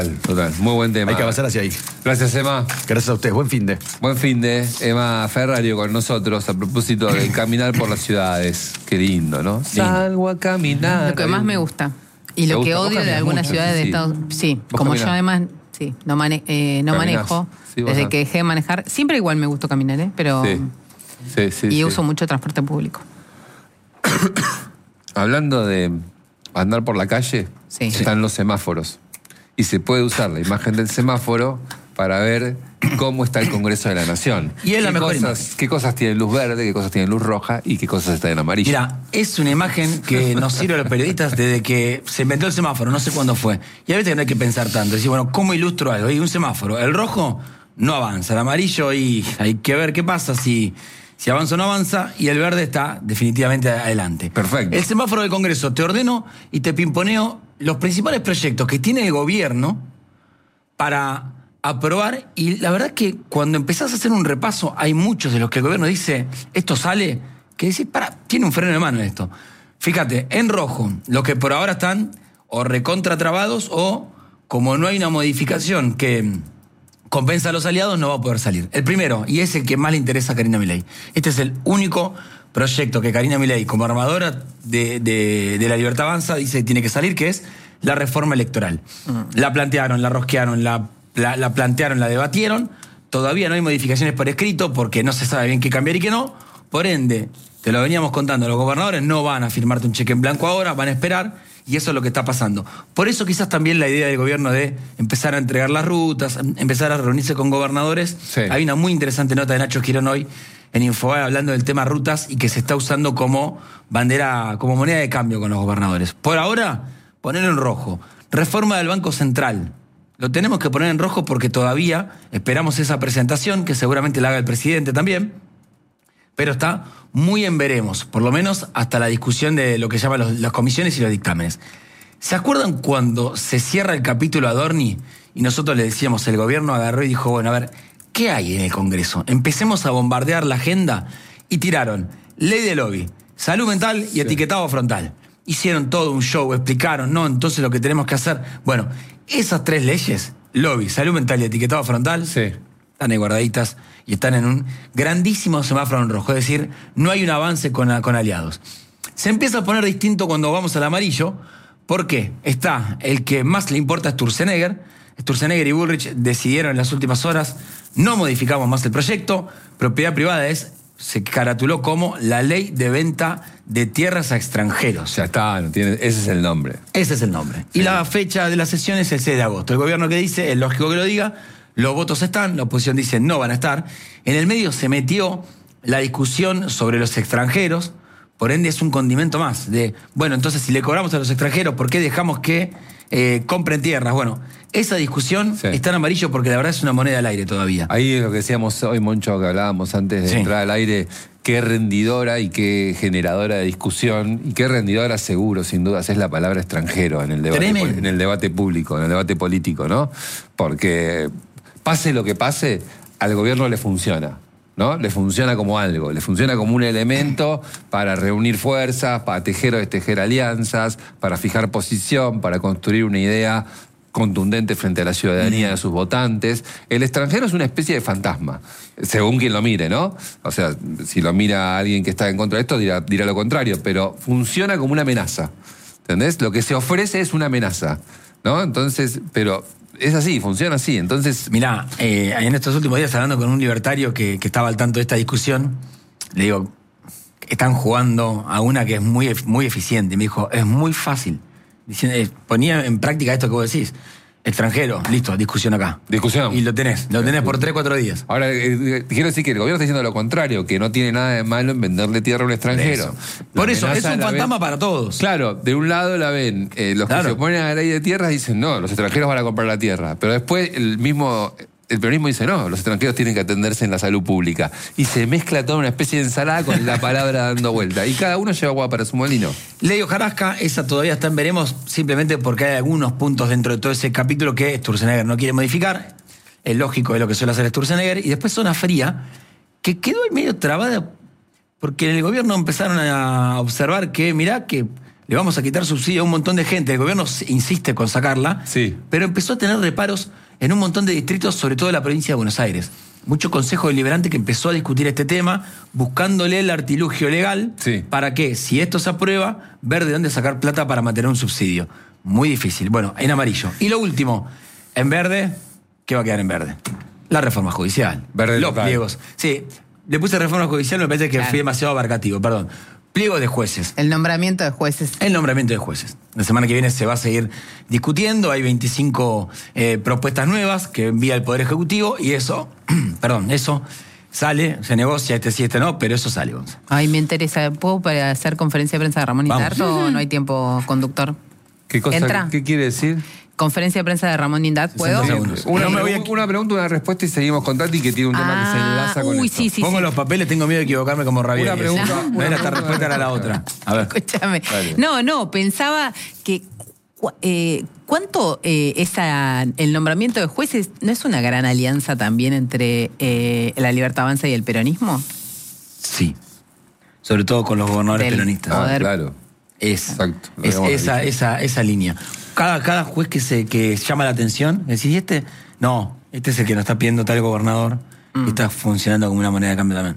Total, muy buen tema. Hay que avanzar hacia ahí. Gracias, Emma. Gracias a ustedes. Buen fin de. Buen fin de Emma Ferrario con nosotros a propósito de caminar por las ciudades. Qué lindo, ¿no? Salgo a caminar. Lo que más me gusta. Y lo que odio de algunas ciudades de Estados Unidos. Sí, como yo además no manejo, Sí, desde que dejé de manejar. Siempre igual me gustó caminar, pero. Sí. Uso mucho transporte público. Hablando de andar por la calle, están los semáforos. Y se puede usar la imagen del semáforo para ver cómo está el Congreso de la Nación. Y es la mejor imagen. ¿Qué cosas tienen luz verde, qué cosas tienen luz roja y qué cosas están en amarillo? Mira, es una imagen que nos sirve a los periodistas desde que se inventó el semáforo, no sé cuándo fue. Y a veces no hay que pensar tanto. Decir, bueno, ¿cómo ilustro algo? Hay un semáforo. El rojo no avanza, el amarillo y hay que ver qué pasa si avanza o no avanza, y el verde está definitivamente adelante. Perfecto. El semáforo del Congreso, te ordeno y te pimponeo los principales proyectos que tiene el gobierno para aprobar, y la verdad que cuando empezás a hacer un repaso, hay muchos de los que el gobierno dice, esto sale, que decís, tiene un freno de mano en esto. Fíjate, en rojo, los que por ahora están o recontratrabados o, como no hay una modificación que compensa a los aliados, no va a poder salir. El primero, y es el que más le interesa a Karina Milei. Este es el único proyecto que Karina Milei, como armadora de La Libertad Avanza, dice que tiene que salir, que es la reforma electoral. La plantearon, la rosquearon, la plantearon, la debatieron. Todavía no hay modificaciones por escrito porque no se sabe bien qué cambiar y qué no. Por ende, te lo veníamos contando, los gobernadores no van a firmarte un cheque en blanco ahora, van a esperar. Y eso es lo que está pasando. Por eso quizás también la idea del gobierno de empezar a entregar las rutas, empezar a reunirse con gobernadores. Sí. Hay una muy interesante nota de Nacho Girón hoy en Infobae hablando del tema rutas y que se está usando como bandera, como moneda de cambio con los gobernadores. Por ahora, ponerlo en rojo. Reforma del Banco Central. Lo tenemos que poner en rojo porque todavía esperamos esa presentación, que seguramente la haga el presidente también, pero está muy en veremos, por lo menos hasta la discusión de lo que llaman las comisiones y los dictámenes. ¿Se acuerdan cuando se cierra el capítulo Adorni y nosotros le decíamos, el gobierno agarró y dijo, bueno, a ver, ¿qué hay en el Congreso? Empecemos a bombardear la agenda, y tiraron ley de lobby, salud mental y etiquetado frontal. Hicieron todo un show, explicaron, no, entonces lo que tenemos que hacer... Bueno, esas tres leyes, lobby, salud mental y etiquetado frontal... están ahí guardaditas y están en un grandísimo semáforo en rojo. Es decir, no hay un avance con aliados. Se empieza a poner distinto cuando vamos al amarillo. ¿Por qué? Está el que más le importa es Sturzenegger. Sturzenegger y Bullrich decidieron en las últimas horas, no modificamos más el proyecto. Propiedad privada se caratuló como la ley de venta de tierras a extranjeros. Ya está, ese es el nombre. Ese es el nombre. Sí. Y la fecha de la sesión es el 6 de agosto. El gobierno que dice, es lógico que lo diga, los votos están, la oposición dice no van a estar. En el medio se metió la discusión sobre los extranjeros, por ende es un condimento más de, bueno, entonces si le cobramos a los extranjeros, ¿por qué dejamos que compren tierras? Bueno, esa discusión está en amarillo porque la verdad es una moneda al aire todavía. Ahí es lo que decíamos hoy, Moncho, que hablábamos antes de entrar al aire, qué rendidora y qué generadora de discusión, y qué rendidora seguro, sin dudas, es la palabra extranjero en el debate público, en el debate político, ¿no? Porque pase lo que pase, al gobierno le funciona, ¿no? Le funciona como algo, le funciona como un elemento para reunir fuerzas, para tejer o destejer alianzas, para fijar posición, para construir una idea contundente frente a la ciudadanía de sus votantes. El extranjero es una especie de fantasma, según quien lo mire, ¿no? O sea, si lo mira alguien que está en contra de esto, dirá lo contrario, pero funciona como una amenaza, ¿entendés? Lo que se ofrece es una amenaza, ¿no? Entonces, pero es así, funciona así. Entonces, mirá, en estos últimos días hablando con un libertario que estaba al tanto de esta discusión, le digo, están jugando a una que es muy, muy eficiente. Me dijo, es muy fácil. Ponía en práctica esto que vos decís. Extranjero, listo, discusión acá. Discusión. Y lo tenés por 3-4 días. Ahora, quiero decir que el gobierno está diciendo lo contrario, que no tiene nada de malo en venderle tierra a un extranjero. Por eso, es un fantasma para todos. Claro, de un lado la ven, los que se oponen a la ley de tierras dicen, no, los extranjeros van a comprar la tierra. Pero después el peronismo dice, no, los extranjeros tienen que atenderse en la salud pública. Y se mezcla toda una especie de ensalada con la palabra dando vuelta. Y cada uno lleva agua para su molino. Ley hojarasca, esa todavía está en veremos, simplemente porque hay algunos puntos dentro de todo ese capítulo que Sturzenegger no quiere modificar. Es lógico, es lo que suele hacer Sturzenegger. Y después zona fría, que quedó ahí medio trabada, porque en el gobierno empezaron a observar que, mirá, que le vamos a quitar subsidio a un montón de gente. El gobierno insiste con sacarla, sí, pero empezó a tener reparos en un montón de distritos, sobre todo en la provincia de Buenos Aires. Mucho Consejo Deliberante que empezó a discutir este tema, buscándole el artilugio legal para que, si esto se aprueba, ver de dónde sacar plata para mantener un subsidio. Muy difícil. Bueno, en amarillo. Y lo último, en verde, ¿qué va a quedar en verde? La reforma judicial. Verde los local. Pliegos. Sí, le puse reforma judicial, me parece que fui demasiado abarcativo, perdón. Pliego de jueces. El nombramiento de jueces. El nombramiento de jueces. La semana que viene se va a seguir discutiendo. Hay 25 propuestas nuevas que envía el Poder Ejecutivo y eso, eso sale, se negocia, este sí, este no, pero eso sale. Ay, me interesa. ¿Puedo para hacer conferencia de prensa de Ramón Indarto o no hay tiempo, conductor? ¿Qué cosa? ¿Entra? ¿Qué quiere decir? Conferencia de prensa de Ramón Indat, ¿puedo? Una pregunta, una respuesta y seguimos con Tati, que tiene un tema que se enlaza con esto. Sí, Pongo los papeles, tengo miedo de equivocarme como Rabiel. Una pregunta. No era esta respuesta, era la otra. A ver. Escúchame. No, pensaba que ¿cuánto el nombramiento de jueces no es una gran alianza también entre la Libertad Avanza y el peronismo? Sí. Sobre todo con los gobernadores peronistas. Claro. Exacto. Esa línea. Cada juez que llama la atención, decís, este es el que nos está pidiendo tal gobernador y está funcionando como una moneda de cambio también.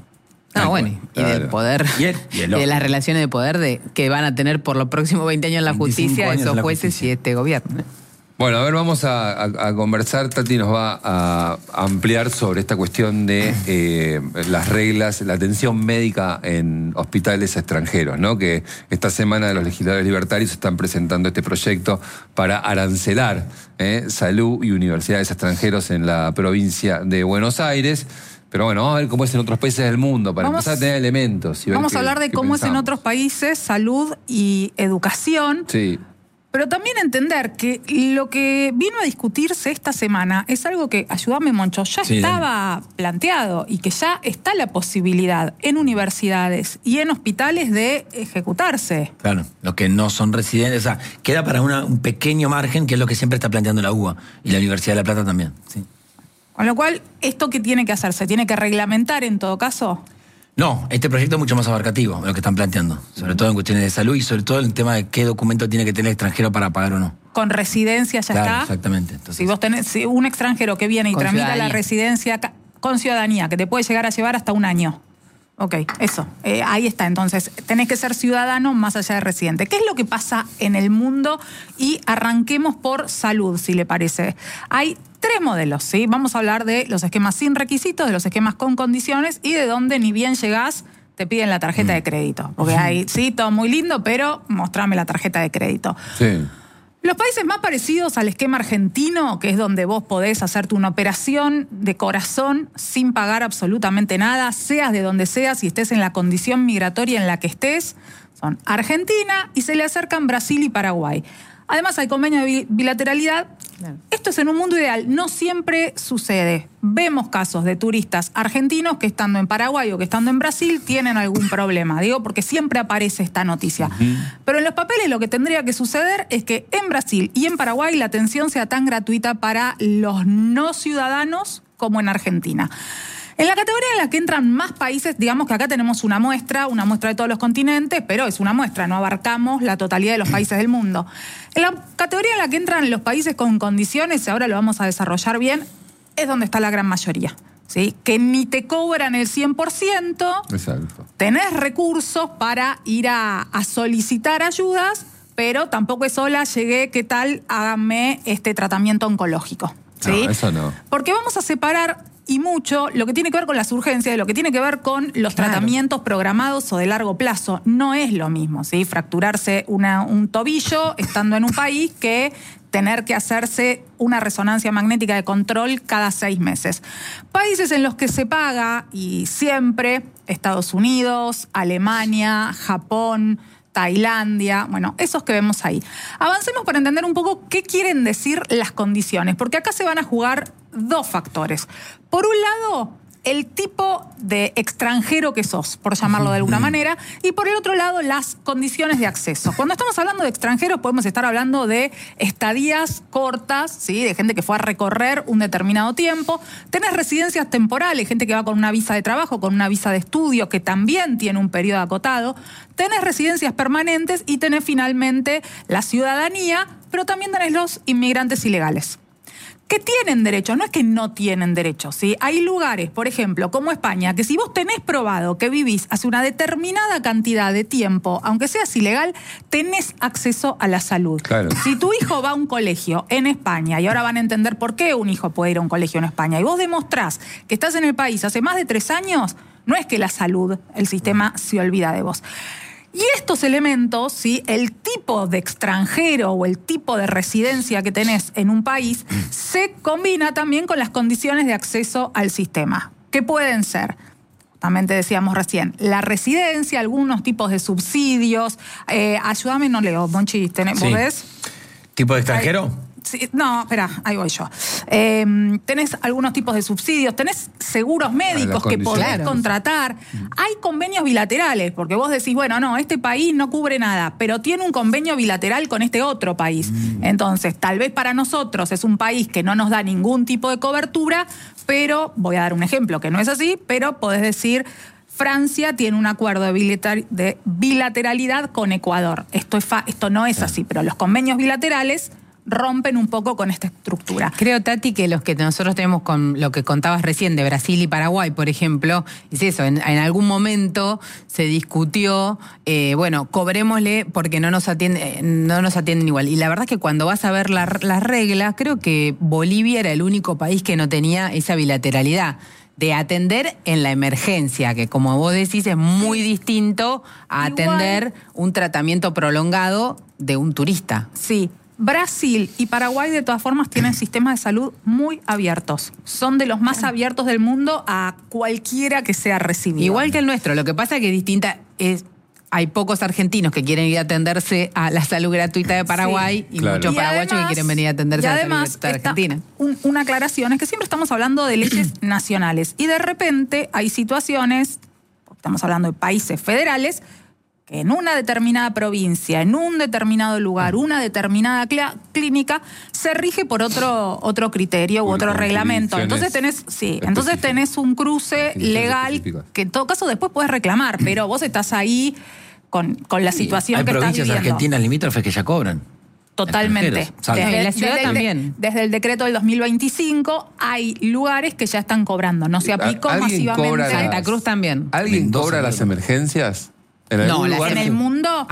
Y del poder, y de las relaciones de poder que van a tener por los próximos 20 años en la justicia esos jueces y este gobierno. Bueno, a ver, vamos a conversar. Tati nos va a ampliar sobre esta cuestión de las reglas, la atención médica en hospitales extranjeros, ¿no? Que esta semana los legisladores libertarios están presentando este proyecto para arancelar salud y universidades extranjeros en la provincia de Buenos Aires. Pero bueno, vamos a ver cómo es en otros países del mundo, para empezar a tener elementos. Vamos a hablar de cómo es en otros países, salud y educación. Sí. Pero también entender que lo que vino a discutirse esta semana es algo que, ayúdame Moncho, ya estaba planteado y que ya está la posibilidad en universidades y en hospitales de ejecutarse. Claro, los que no son residentes, o sea, queda para un pequeño margen, que es lo que siempre está planteando la UBA y la Universidad de La Plata también. Sí. Con lo cual, ¿esto qué tiene que hacer? ¿Se tiene que reglamentar en todo caso? No, este proyecto es mucho más abarcativo, lo que están planteando. Sobre todo en cuestiones de salud y sobre todo en el tema de qué documento tiene que tener el extranjero para pagar o no. ¿Con residencia ya está? Exactamente. Entonces, si vos tenés un extranjero que viene y tramita la residencia con ciudadanía, que te puede llegar a llevar hasta un año. Ok, eso. Ahí está. Entonces, tenés que ser ciudadano más allá de residente. ¿Qué es lo que pasa en el mundo? Y arranquemos por salud, si le parece. Hay 3 modelos, ¿sí? Vamos a hablar de los esquemas sin requisitos, de los esquemas con condiciones y de donde ni bien llegás, te piden la tarjeta de crédito. Porque hay, sí, todo muy lindo, pero mostrame la tarjeta de crédito. Sí. Los países más parecidos al esquema argentino, que es donde vos podés hacerte una operación de corazón sin pagar absolutamente nada, seas de donde seas y estés en la condición migratoria en la que estés, son Argentina y se le acercan Brasil y Paraguay. Además hay convenio de bilateralidad. Esto es en un mundo ideal, no siempre sucede. Vemos casos de turistas argentinos que estando en Paraguay o que estando en Brasil tienen algún problema. Digo, porque siempre aparece esta noticia. Pero en los papeles lo que tendría que suceder es que en Brasil y en Paraguay la atención sea tan gratuita para los no ciudadanos como en Argentina. En la categoría en la que entran más países, digamos que acá tenemos una muestra de todos los continentes, pero es una muestra, no abarcamos la totalidad de los países del mundo. En la categoría en la que entran los países con condiciones, ahora lo vamos a desarrollar bien, es donde está la gran mayoría, ¿sí? Que ni te cobran el 100%, exacto, tenés recursos para ir a solicitar ayudas, pero tampoco es hola, llegué, ¿qué tal? Háganme este tratamiento oncológico, ¿sí? No, eso no. Porque vamos a separar y mucho lo que tiene que ver con las urgencias, lo que tiene que ver con los tratamientos programados o de largo plazo. No es lo mismo, ¿sí? Fracturarse un tobillo estando en un país que tener que hacerse una resonancia magnética de control cada 6 meses. Países en los que se paga, y siempre, Estados Unidos, Alemania, Japón, Tailandia, bueno, esos que vemos ahí. Avancemos para entender un poco qué quieren decir las condiciones, porque acá se van a jugar 2 factores. Por un lado, el tipo de extranjero que sos, por llamarlo de alguna manera, y por el otro lado, las condiciones de acceso. Cuando estamos hablando de extranjeros, podemos estar hablando de estadías cortas, ¿sí? De gente que fue a recorrer un determinado tiempo. Tenés residencias temporales, gente que va con una visa de trabajo, con una visa de estudio, que también tiene un periodo acotado. Tenés residencias permanentes y tenés finalmente la ciudadanía, pero también tenés los inmigrantes ilegales, que tienen derechos, no es que no tienen derechos, ¿sí? Hay lugares, por ejemplo, como España, que si vos tenés probado que vivís hace una determinada cantidad de tiempo, aunque seas ilegal, tenés acceso a la salud. Claro. Si tu hijo va a un colegio en España, y ahora van a entender por qué un hijo puede ir a un colegio en España, y vos demostrás que estás en el país hace más de 3 años, no es que la salud, el sistema se olvida de vos. Y estos elementos, ¿sí? El tipo de extranjero o el tipo de residencia que tenés en un país se combina también con las condiciones de acceso al sistema. ¿Qué pueden ser? Justamente decíamos recién, la residencia, algunos tipos de subsidios. Ayúdame, no leo, Monchi, ¿podés? ¿Tipo de extranjero? Sí, no, espera, ahí voy yo. Tenés algunos tipos de subsidios, tenés seguros médicos que podés contratar. Hay convenios bilaterales, porque vos decís, bueno, no, este país no cubre nada, pero tiene un convenio bilateral con este otro país. Entonces, tal vez para nosotros es un país que no nos da ningún tipo de cobertura, pero, voy a dar un ejemplo que no es así, pero podés decir, Francia tiene un acuerdo de bilateralidad con Ecuador. Esto no es así, pero los convenios bilaterales rompen un poco con esta estructura. Creo, Tati, que los que nosotros tenemos con lo que contabas recién de Brasil y Paraguay, por ejemplo, es eso, en algún momento se discutió, bueno, cobrémosle porque no nos atienden igual. Y la verdad es que cuando vas a ver las reglas, creo que Bolivia era el único país que no tenía esa bilateralidad de atender en la emergencia, que como vos decís es muy distinto a atender un tratamiento prolongado de un turista. Sí. Brasil y Paraguay, de todas formas, tienen sistemas de salud muy abiertos. Son de los más abiertos del mundo a cualquiera que sea recibido. Igual que el nuestro. Lo que pasa es que es distinta. Hay pocos argentinos que quieren ir a atenderse a la salud gratuita de Paraguay y muchos paraguayos que quieren venir a atenderse a la salud gratuita de Argentina. Una aclaración es que siempre estamos hablando de leyes nacionales y de repente hay situaciones, estamos hablando de países federales, que en una determinada provincia, en un determinado lugar, una determinada clínica, se rige por otro criterio u otro reglamento. Entonces tenés un cruce legal que en todo caso después podés reclamar, pero vos estás ahí con la situación que estás viviendo. Hay provincias argentinas limítrofes que ya cobran. Totalmente. La ciudad también. Desde el decreto del 2025 hay lugares que ya están cobrando. No se aplicó masivamente. Santa Cruz también. ¿Alguien cobra las emergencias? ¿En el mundo?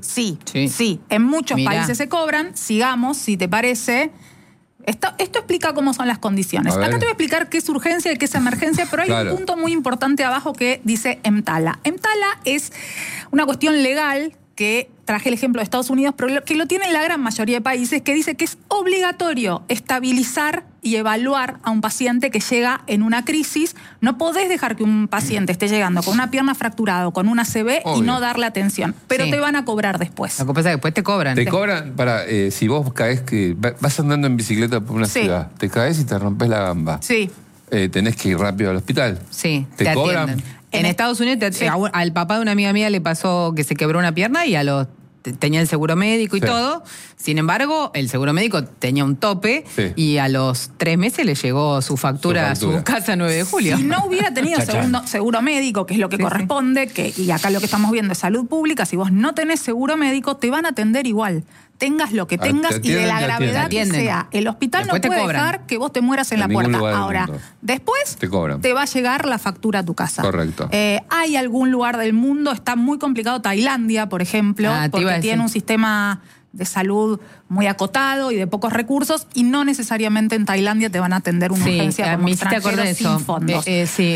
Sí. En muchos países se cobran. Sigamos, si te parece. Esto explica cómo son las condiciones. Acá te voy a explicar qué es urgencia y qué es emergencia, pero hay un punto muy importante abajo que dice EMTALA. EMTALA es una cuestión legal que traje el ejemplo de Estados Unidos, pero que lo tienen la gran mayoría de países, que dice que es obligatorio estabilizar y evaluar a un paciente que llega en una crisis. No podés dejar que un paciente esté llegando con una pierna fracturada o con una ACV y no darle atención, pero te van a cobrar después. Lo que pasa es que después te cobran. Te cobran si vos caes, que vas andando en bicicleta por una ciudad, te caes y te rompes la gamba. Sí. Tenés que ir rápido al hospital. Sí, te cobran. En Estados Unidos, al papá de una amiga mía le pasó que se quebró una pierna y tenía el seguro médico y todo. Sin embargo, el seguro médico tenía un tope y a los 3 meses le llegó su factura a su casa 9 de julio. Si no hubiera tenido seguro médico, que es lo que corresponde, y acá lo que estamos viendo es salud pública, si vos no tenés seguro médico, te van a atender igual. Tengas lo que tengas y de la gravedad que sea. El hospital después no puede dejar que vos te mueras en la puerta. Ahora, después te va a llegar la factura a tu casa. Correcto. Hay algún lugar del mundo, está muy complicado, Tailandia, por ejemplo, porque tiene un sistema de salud muy acotado y de pocos recursos, y no necesariamente en Tailandia te van a atender una urgencia como extranjero sin fondos.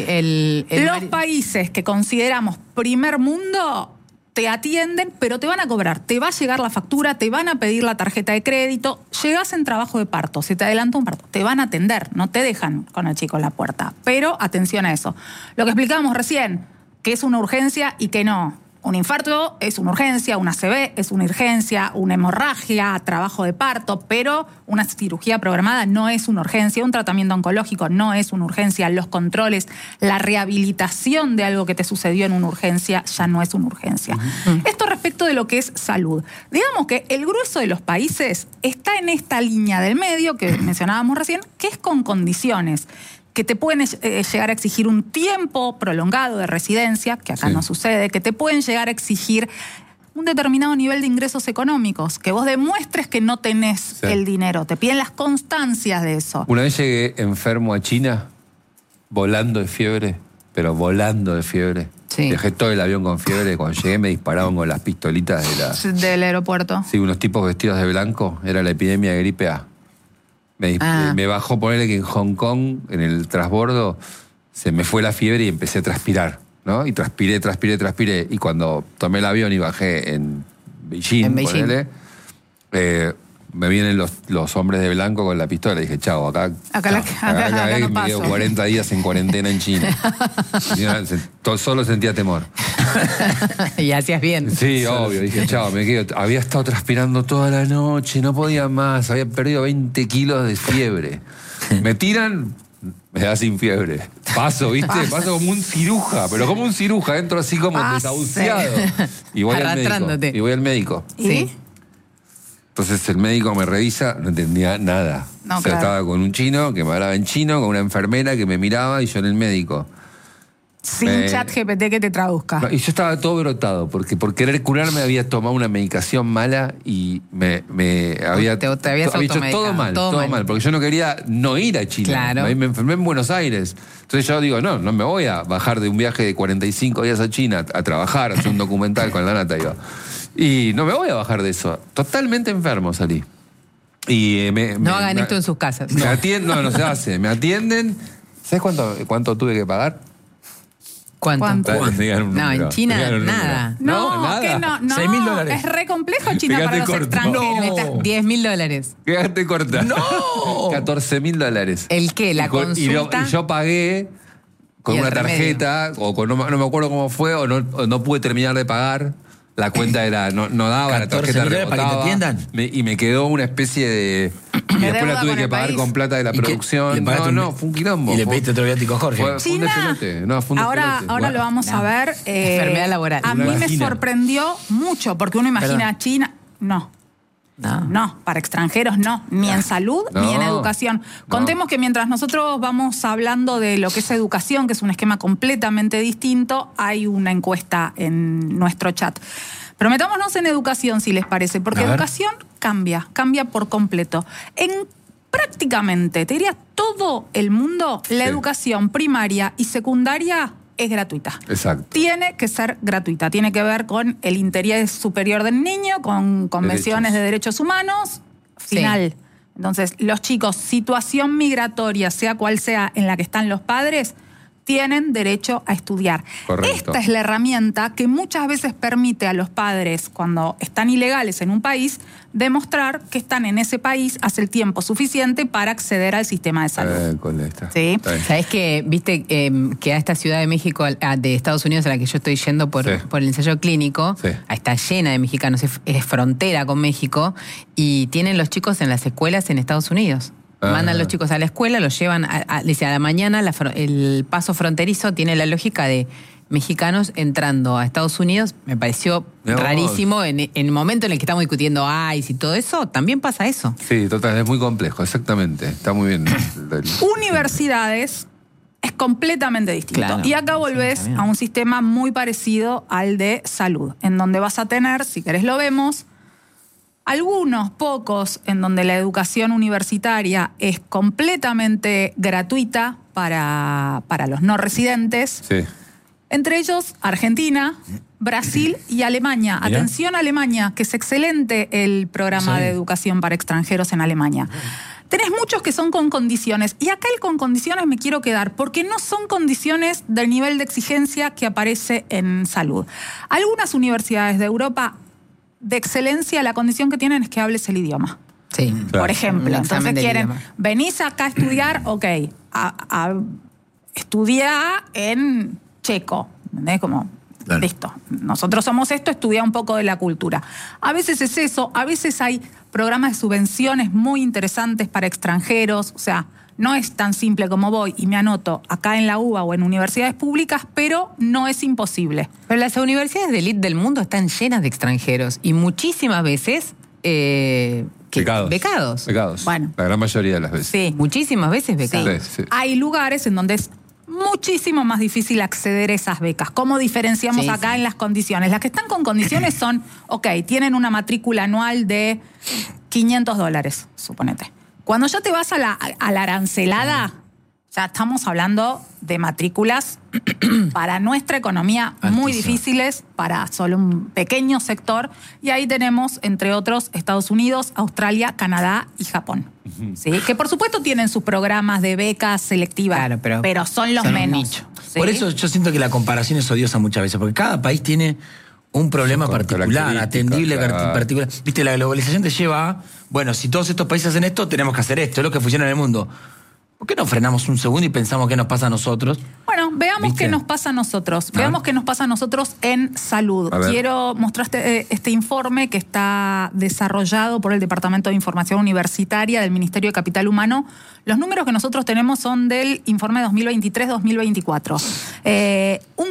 Los países que consideramos primer mundo te atienden, pero te van a cobrar, te va a llegar la factura, te van a pedir la tarjeta de crédito, llegás en trabajo de parto, se te adelanta un parto, te van a atender, no te dejan con el chico en la puerta. Pero atención a eso. Lo que explicábamos recién, que es una urgencia y que no. un infarto es una urgencia, una ACV es una urgencia, una hemorragia, trabajo de parto, pero una cirugía programada no es una urgencia, un tratamiento oncológico no es una urgencia, los controles, la rehabilitación de algo que te sucedió en una urgencia ya no es una urgencia. Esto respecto de lo que es salud. Digamos que el grueso de los países está en esta línea del medio que mencionábamos recién, que es con condiciones que te pueden llegar a exigir un tiempo prolongado de residencia, que acá no sucede, que te pueden llegar a exigir un determinado nivel de ingresos económicos, que vos demuestres que no tenés el dinero, te piden las constancias de eso. Una vez llegué enfermo a China, volando de fiebre, pero volando de fiebre. Sí. Dejé todo el avión con fiebre, cuando llegué me disparaban con las pistolitas Del aeropuerto. Sí, unos tipos vestidos de blanco, era la epidemia de gripe A. Me bajó, ponerle que en Hong Kong, en el transbordo, se me fue la fiebre y empecé a transpirar, ¿no? Y transpiré. Y cuando tomé el avión y bajé en Beijing, ponele, me vienen los hombres de blanco con la pistola. Y dije, chao, acá no me quedo 40 días en cuarentena en China. Solo sentía temor. Y hacías bien. Sí, obvio. Dije, chao, me quedo. Había estado transpirando toda la noche, no podía más. Había perdido 20 kilos de fiebre. Me tiran, me da sin fiebre. Paso, ¿viste? Paso como un ciruja, pero como un ciruja. Entro así como desahuciado. Y voy al médico. ¿Sí? Entonces el médico me revisa, no entendía nada. No, claro. Estaba con un chino que me hablaba en chino, con una enfermera que me miraba y yo en el médico. Sin chat GPT que te traduzca. No, y yo estaba todo brotado, porque por querer curarme había tomado una medicación mala y me había... Te habías hecho todo mal, porque yo no quería no ir a China. Claro. Me enfermé en Buenos Aires. Entonces yo digo, no me voy a bajar de un viaje de 45 días a China a trabajar, a hacer un documental con la nata, digo. Y no me voy a bajar de eso. Totalmente enfermo salí. Y no hagan esto en sus casas. Me atienden, no se hace. Me atienden. ¿Sabes cuánto tuve que pagar? ¿Cuánto? No, en China nada. No, que no. $6.000. Es re complejo China para los extranjeros. $10.000. Quédate corta. ¡No! $14.000. ¿El qué? ¿La consulta? Y yo pagué con una tarjeta, o con, no me acuerdo cómo fue, o no pude terminar de pagar. La cuenta era, no daba, la tarjeta rebotaba. ¿Para que te atiendan? Y me quedó una especie de... Y después la tuve que pagar con plata de la producción. No, fue un quilombo. Y le pediste otro viático a Jorge. Fue un despelote. No, fue un despelote. Ahora lo vamos a ver. Enfermedad laboral. A mí me sorprendió mucho, porque uno imagina a China... No, para extranjeros no, ni en salud ni en educación. Contemos que mientras nosotros vamos hablando de lo que es educación, que es un esquema completamente distinto, hay una encuesta en nuestro chat. Pero metámonos en educación, si les parece, porque educación cambia por completo. En prácticamente, te diría, todo el mundo, la educación primaria y secundaria es gratuita. Exacto. Tiene que ser gratuita. Tiene que ver con el interés superior del niño, con convenciones de derechos humanos. Final. Sí. Entonces, los chicos, situación migratoria, sea cual sea en la que están los padres, tienen derecho a estudiar. Correcto. Esta es la herramienta que muchas veces permite a los padres, cuando están ilegales en un país, demostrar que están en ese país hace el tiempo suficiente para acceder al sistema de salud. ¿Sí? ¿Sabés que viste que a esta Ciudad de México, de Estados Unidos, a la que yo estoy yendo por el ensayo clínico, está llena de mexicanos, es frontera con México, y tienen los chicos en las escuelas en Estados Unidos? Mandan los chicos a la escuela, los llevan, dice, a la mañana el paso fronterizo tiene la lógica de mexicanos entrando a Estados Unidos. Me pareció rarísimo en el momento en el que estamos discutiendo ICE y todo eso, también pasa eso. Sí, total, es muy complejo, exactamente, está muy bien. Universidades es completamente distinto. Claro, y acá volvés a un sistema muy parecido al de salud, en donde vas a tener, si querés lo vemos, algunos pocos en donde la educación universitaria es completamente gratuita para los no residentes. Sí. Entre ellos Argentina, Brasil y Alemania. Mirá. Atención a Alemania, que es excelente el programa de educación para extranjeros en Alemania. Tenés muchos que son con condiciones. Y acá el con condiciones me quiero quedar, porque no son condiciones del nivel de exigencia que aparece en salud. Algunas universidades de Europa de excelencia, la condición que tienen es que hables el idioma. Sí. Claro. Por ejemplo, entonces quieren, venís acá a estudiar, estudiá en checo, ¿entendés? Como Claro. Listo. Nosotros somos esto, estudia un poco de la cultura. A veces es eso, a veces hay programas de subvenciones muy interesantes para extranjeros, o sea, no es tan simple como voy y me anoto acá en la UBA o en universidades públicas, pero no es imposible. Pero las universidades de élite del mundo están llenas de extranjeros y muchísimas veces becados. Bueno. La gran mayoría de las veces. Sí, muchísimas veces becados. Sí. Hay lugares en donde es muchísimo más difícil acceder a esas becas. ¿Cómo diferenciamos acá en las condiciones? Las que están con condiciones son, tienen una matrícula anual de $500, suponete. Cuando ya te vas a la arancelada, ya estamos hablando de matrículas para nuestra economía muy difíciles, para solo un pequeño sector. Y ahí tenemos, entre otros, Estados Unidos, Australia, Canadá y Japón. ¿Sí? Que por supuesto tienen sus programas de becas selectivas, claro, pero son los menos. ¿Sí? Por eso yo siento que la comparación es odiosa muchas veces, porque cada país tiene un problema particular, atendible, particular. Viste, la globalización te lleva a, bueno, si todos estos países hacen esto, tenemos que hacer esto, es lo que funciona en el mundo. ¿Por qué no frenamos un segundo y pensamos qué nos pasa a nosotros? Bueno, veamos qué nos pasa a nosotros. Veamos qué nos pasa a nosotros en salud. Quiero mostrarte este informe que está desarrollado por el Departamento de Información Universitaria del Ministerio de Capital Humano. Los números que nosotros tenemos son del informe 2023-2024. Un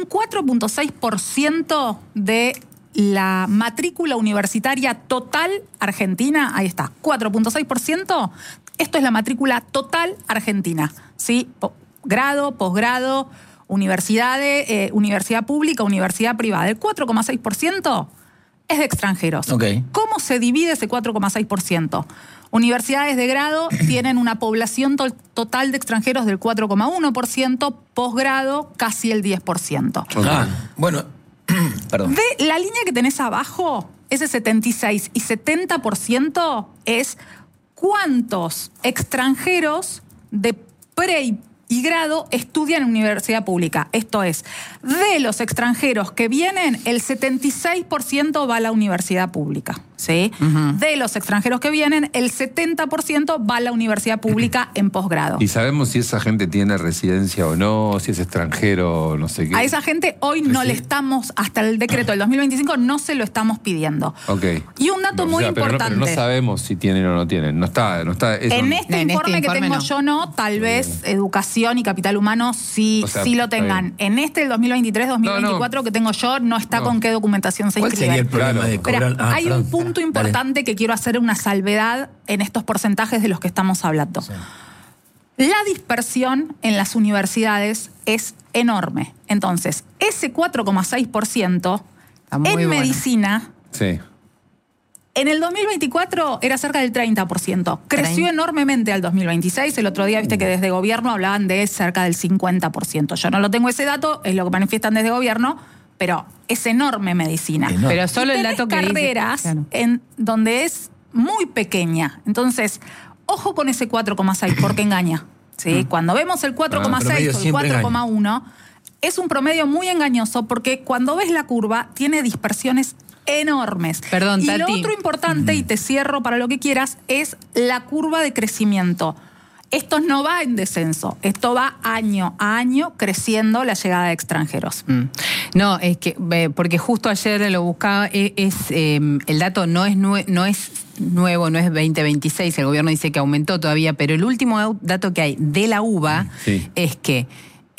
4.6% de la matrícula universitaria total argentina, ahí está, 4.6%. Esto es la matrícula total argentina, ¿sí? Grado, posgrado, universidad pública, universidad privada. El 4.6% es de extranjeros. ¿Cómo se divide ese 4.6%? Universidades de grado tienen una población total de extranjeros del 4.1%, posgrado casi el 10%. Bueno, perdón. De la línea que tenés abajo, ese 76 y 70% es cuántos extranjeros de pre y grado estudian en universidad pública. Esto es, de los extranjeros que vienen, el 76% va a la universidad pública. ¿Sí? De los extranjeros que vienen, el 70% va a la universidad pública en posgrado. ¿Y sabemos si esa gente tiene residencia o no, si es extranjero o no sé qué? A esa gente hoy no le estamos, hasta el decreto del 2025, no se lo estamos pidiendo. Y un dato muy importante. Pero no sabemos si tienen o no tienen. No está eso. En este informe que tengo yo no, tal vez educación y capital humano sí lo tengan. En este del 2023-2024 que tengo yo, no está con qué documentación se inscribe. ¿Cuál sería el problema de cobrar? Pero hay un punto importante que quiero hacer una salvedad en estos porcentajes de los que estamos hablando. La dispersión en las universidades es enorme. Entonces, ese 4.6% en medicina, en el 2024 era cerca del 30%. Creció enormemente al 2026. El otro día, viste que desde gobierno hablaban de cerca del 50%. Yo no lo tengo ese dato, es lo que manifiestan desde gobierno, pero es enorme medicina. Pero solo el dato que carreras en donde es muy pequeña. Entonces, ojo con ese 4.6 porque engaña. ¿Sí? Cuando vemos el 4.6 o el 4.1, es un promedio muy engañoso porque cuando ves la curva tiene dispersiones enormes. Perdón, y Tati. lo otro importante, y te cierro para lo que quieras, es la curva de crecimiento. Esto no va en descenso, esto va año a año creciendo la llegada de extranjeros. No, es que, porque justo ayer lo buscaba, el dato no es nuevo, no es 2026, el gobierno dice que aumentó todavía, pero el último dato que hay de la UBA es que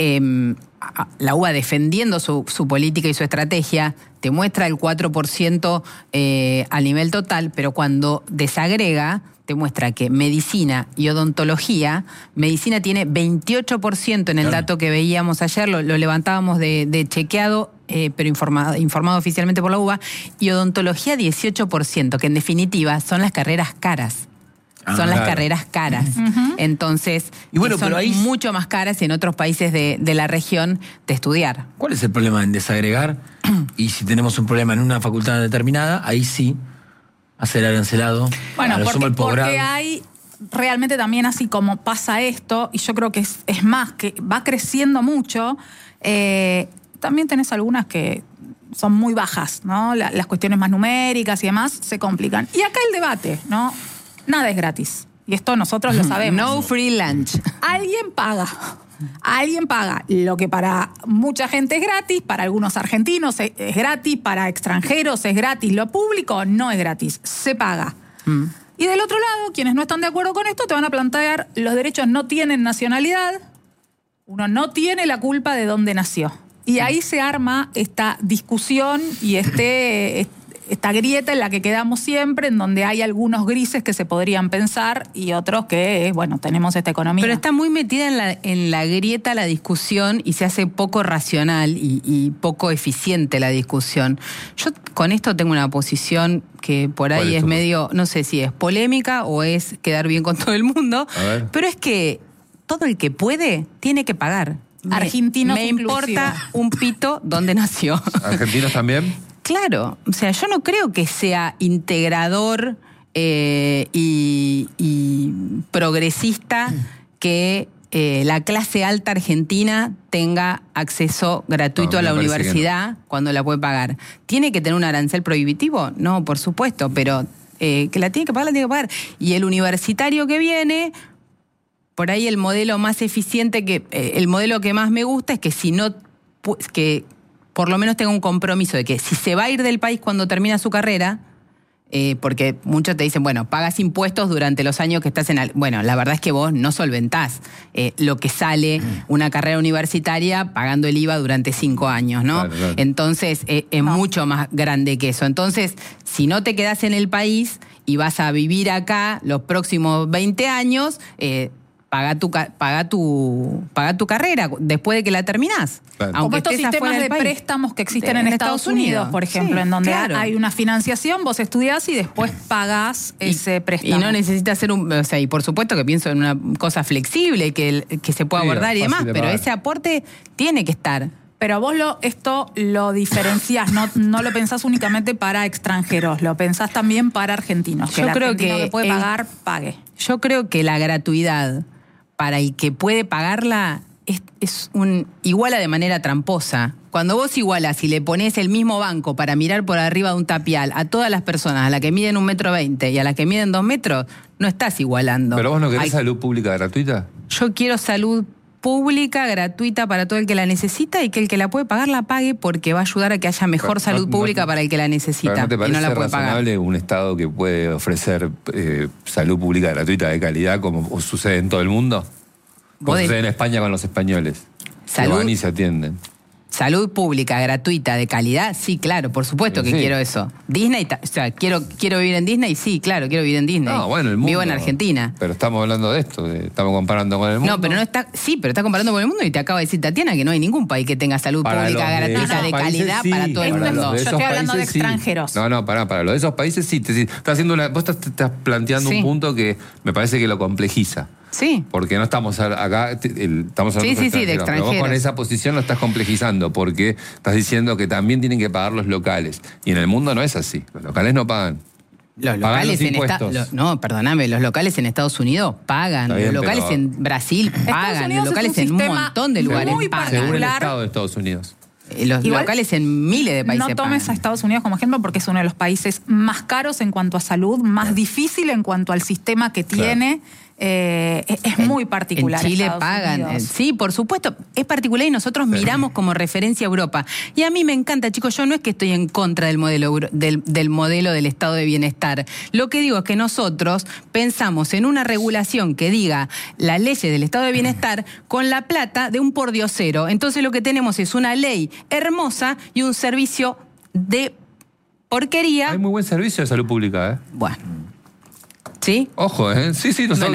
la UBA, defendiendo su política y su estrategia, te muestra el 4% a nivel total, pero cuando desagrega te muestra que medicina y odontología, medicina tiene 28% en el dato que veíamos ayer, lo levantábamos de chequeado, pero informado oficialmente por la UBA, y odontología 18%, que en definitiva son las carreras caras. Son las carreras caras. Entonces, son pero mucho más caras en otros países de la región de estudiar. ¿Cuál es el problema en desagregar? Y si tenemos un problema en una facultad determinada, ahí sí hacer arancelado. Bueno, porque hay realmente también, así como pasa esto, y yo creo que es más, que va creciendo mucho, también tenés algunas que son muy bajas, ¿no? Las cuestiones más numéricas y demás se complican. Y acá el debate, ¿no? Nada es gratis. Y esto nosotros lo sabemos. No free lunch. Alguien paga. Alguien paga lo que para mucha gente es gratis, para algunos argentinos es gratis, para extranjeros es gratis. Lo público no es gratis, se paga. Y del otro lado, quienes no están de acuerdo con esto te van a plantear los derechos no tienen nacionalidad, uno no tiene la culpa de dónde nació. Y ahí se arma esta discusión y esta grieta en la que quedamos siempre, en donde hay algunos grises que se podrían pensar y otros que, bueno, tenemos esta economía. Pero está muy metida en la grieta la discusión y se hace poco racional y poco eficiente la discusión. Yo con esto tengo una posición que por ahí es medio, no sé si es polémica o es quedar bien con todo el mundo, pero es que todo el que puede tiene que pagar. Argentinos me importa un pito dónde nació. ¿Argentinos también? Claro, o sea, yo no creo que sea integrador y progresista que la clase alta argentina tenga acceso gratuito a la universidad cuando la puede pagar. ¿Tiene que tener un arancel prohibitivo? No, por supuesto, pero que la tiene que pagar, la tiene que pagar. Y el universitario que viene, por ahí el modelo más eficiente, el modelo que más me gusta es que si no, que por lo menos tenga un compromiso de que si se va a ir del país cuando termina su carrera, porque muchos te dicen, bueno, pagas impuestos durante los años que estás Bueno, la verdad es que vos no solventás lo que sale una carrera universitaria pagando el IVA durante 5 años, ¿no? Claro. Entonces, es mucho más grande que eso. Entonces, si no te quedás en el país y vas a vivir acá los próximos 20 años... Paga tu carrera después de que la terminás. Claro. Como estos sistemas de préstamos que existen en Estados Unidos, por ejemplo, en donde hay una financiación, vos estudiás y después pagás ese préstamo. Y no necesitas hacer o sea, y por supuesto que pienso en una cosa flexible que se pueda abordar y demás, pero ese aporte tiene que estar. Pero vos esto lo diferenciás, no lo pensás únicamente para extranjeros, lo pensás también para argentinos. Que yo creo que puede pagar, pague. Yo creo que la gratuidad para el que puede pagarla es iguala de manera tramposa. Cuando vos igualás y le ponés el mismo banco para mirar por arriba de un tapial a todas las personas, a las que miden 1,20 m y a las que miden 2 metros, no estás igualando. ¿Pero vos no querés salud pública gratuita? Yo quiero salud pública, gratuita para todo el que la necesita y que el que la puede pagar la pague porque va a ayudar a que haya mejor salud pública para el que la necesita ¿no te parece y no la puede razonable pagar? Un Estado que puede ofrecer salud pública gratuita de calidad como sucede en todo el mundo? Como sucede en España con los españoles. Que van y se atienden. Salud pública, gratuita, de calidad, sí, claro, por supuesto que quiero eso. Disney, o sea, quiero vivir en Disney, sí, claro, quiero vivir en Disney. No, bueno, el mundo. Vivo en Argentina. Pero estamos hablando de esto, estamos comparando con el mundo. No, pero no está, sí, pero está comparando con el mundo y te acaba de decir Tatiana que no hay ningún país que tenga salud pública gratuita de calidad para todo el mundo. Yo estoy hablando de extranjeros. No, para lo de esos países sí. Vos estás planteando un punto que me parece que lo complejiza. Sí. Porque no estamos acá, estamos hablando de extranjeros. Pero vos con esa posición lo estás complejizando porque estás diciendo que también tienen que pagar los locales. Y en el mundo no es así. Los locales no pagan. Los locales no, perdóname, los locales en Estados Unidos pagan, los locales en Brasil pagan, los locales en un montón de lugares pagan. Según el Estado de Estados Unidos. Los locales en miles de países. No tomes pagan. a Estados Unidos como ejemplo porque es uno de los países más caros en cuanto a salud, más difícil en cuanto al sistema que tiene. Es muy particular. En Chile pagan. Sí, por supuesto, es particular y nosotros miramos como referencia a Europa. Y a mí me encanta, chicos, yo no es que estoy en contra del modelo del estado de bienestar. Lo que digo es que nosotros pensamos en una regulación que diga las leyes del estado de bienestar con la plata de un pordiosero. Entonces lo que tenemos es una ley hermosa y un servicio de porquería. Hay muy buen servicio de salud pública, ¿eh? Bueno. ¿Sí? Ojo, ¿eh? Sí,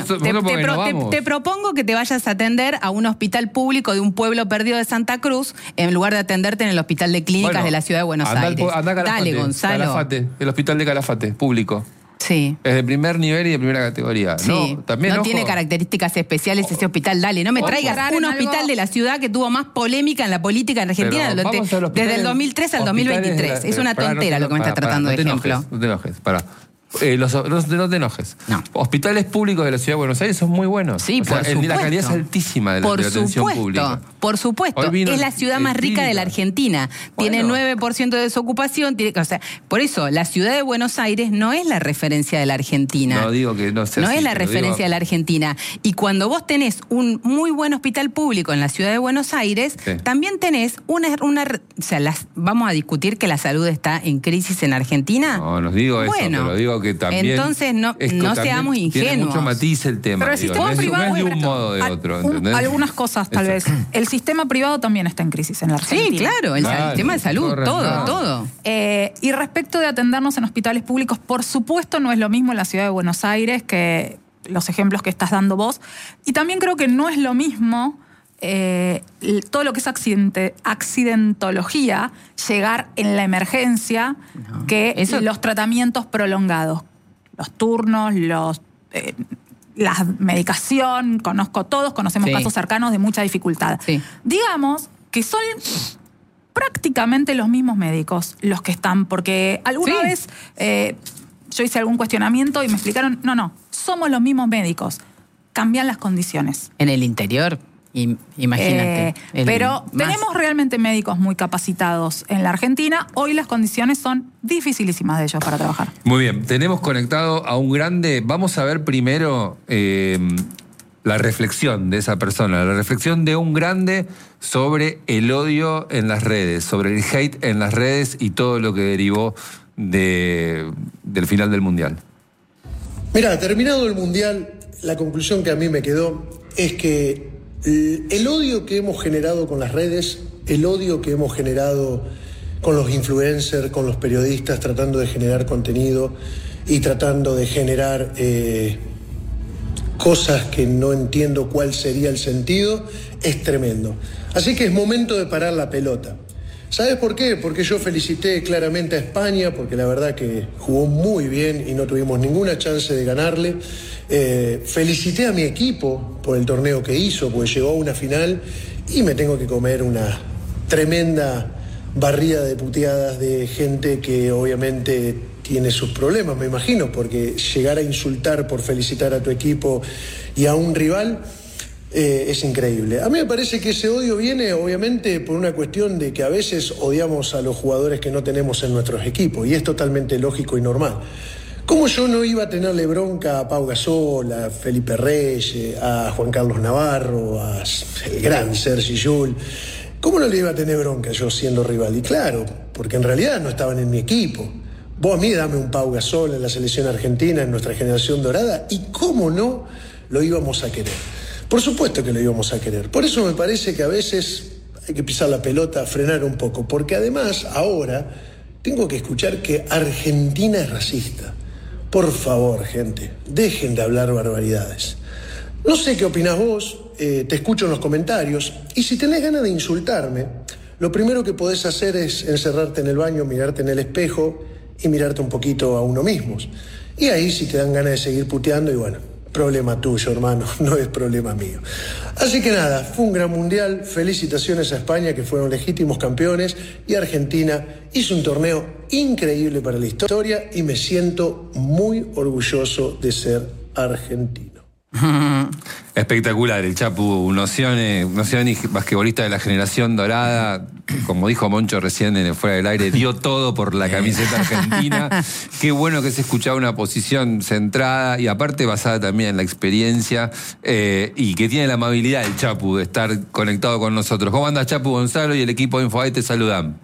te propongo que te vayas a atender a un hospital público de un pueblo perdido de Santa Cruz en lugar de atenderte en el hospital de clínicas de la ciudad de Buenos Aires. Dale, Gonzalo. Calafate, el hospital de Calafate, público. Sí. Es de primer nivel y de primera categoría. Sí. No tiene características especiales ese hospital. Dale, no me traigas un hospital de la ciudad que tuvo más polémica en la política en Argentina desde el 2003 al 2023. Es una tontera lo que me está tratando de ejemplo. No te enojes, pará. No te enojes. No. Hospitales públicos de la Ciudad de Buenos Aires son muy buenos. Sí, o sea, por supuesto. La calidad es altísima de la atención pública. Por supuesto. Es la ciudad más rica de la Argentina. Tiene 9% de desocupación. O sea, por eso, la ciudad de Buenos Aires no es la referencia de la Argentina. No digo que no sea No así, es la referencia de la Argentina. Y cuando vos tenés un muy buen hospital público en la ciudad de Buenos Aires, también tenés o sea, vamos a discutir que la salud está en crisis en Argentina. No digo eso, pero digo que también... Entonces no seamos ingenuos. Tiene mucho matiz el tema. Pero el sistema privado no es de un modo o de otro, ¿entendés? Algunas cosas, tal vez. El sistema privado también está en crisis en la Argentina. Sí, claro, el sistema de salud, todo. Y respecto de atendernos en hospitales públicos, por supuesto no es lo mismo en la ciudad de Buenos Aires que los ejemplos que estás dando vos. Y también creo que no es lo mismo todo lo que es accidentología, llegar en la emergencia, que los tratamientos prolongados. Los turnos, la medicación, conocemos casos cercanos de mucha dificultad. Sí. Digamos que son prácticamente los mismos médicos los que están, porque alguna vez yo hice algún cuestionamiento y me explicaron, no, somos los mismos médicos, cambian las condiciones. En el interior, imagínate. Pero tenemos realmente médicos muy capacitados en la Argentina. Hoy las condiciones son dificilísimas de ellos para trabajar. Muy bien, tenemos conectado a un grande. Vamos a ver primero la reflexión de esa persona, la reflexión de un grande sobre el odio en las redes, sobre el hate en las redes y todo lo que derivó del final del Mundial. Mira, terminado el Mundial, la conclusión que a mí me quedó es que el odio que hemos generado con las redes, el odio que hemos generado con los influencers, con los periodistas, tratando de generar contenido y tratando de generar cosas que no entiendo cuál sería el sentido, es tremendo. Así que es momento de parar la pelota. ¿Sabes por qué? Porque yo felicité claramente a España, porque la verdad que jugó muy bien y no tuvimos ninguna chance de ganarle. Felicité a mi equipo por el torneo que hizo, porque llegó a una final y me tengo que comer una tremenda barrida de puteadas de gente que obviamente tiene sus problemas, me imagino, porque llegar a insultar por felicitar a tu equipo y a un rival es increíble. A mí me parece que ese odio viene obviamente por una cuestión de que a veces odiamos a los jugadores que no tenemos en nuestros equipos, y es totalmente lógico y normal. ¿Cómo yo no iba a tenerle bronca a Pau Gasol, a Felipe Reyes, a Juan Carlos Navarro, a el gran Sergi Llull? ¿Cómo no le iba a tener bronca yo siendo rival? Y claro, porque en realidad no estaban en mi equipo. Vos a mí dame un Pau Gasol en la selección argentina, en nuestra generación dorada, y cómo no lo íbamos a querer. Por supuesto que lo íbamos a querer. Por eso me parece que a veces hay que pisar la pelota, frenar un poco, porque además ahora tengo que escuchar que Argentina es racista. Por favor, gente, dejen de hablar barbaridades. No sé qué opinás vos, te escucho en los comentarios, y si tenés ganas de insultarme, lo primero que podés hacer es encerrarte en el baño, mirarte en el espejo y mirarte un poquito a uno mismo. Y ahí si te dan ganas de seguir puteando, y bueno, problema tuyo, hermano, no es problema mío. Así que nada, fue un gran mundial, felicitaciones a España, que fueron legítimos campeones, y Argentina hizo un torneo increíble para la historia, y me siento muy orgulloso de ser argentino. Espectacular, el Chapu, un Nocioni basquetbolista de la generación dorada, como dijo Moncho recién en el Fuera del Aire, dio todo por la camiseta argentina. Qué bueno que se escuchaba una posición centrada y aparte basada también en la experiencia, y que tiene la amabilidad el Chapu de estar conectado con nosotros. ¿Cómo anda Chapu Gonzalo y el equipo de Infobae te saludan?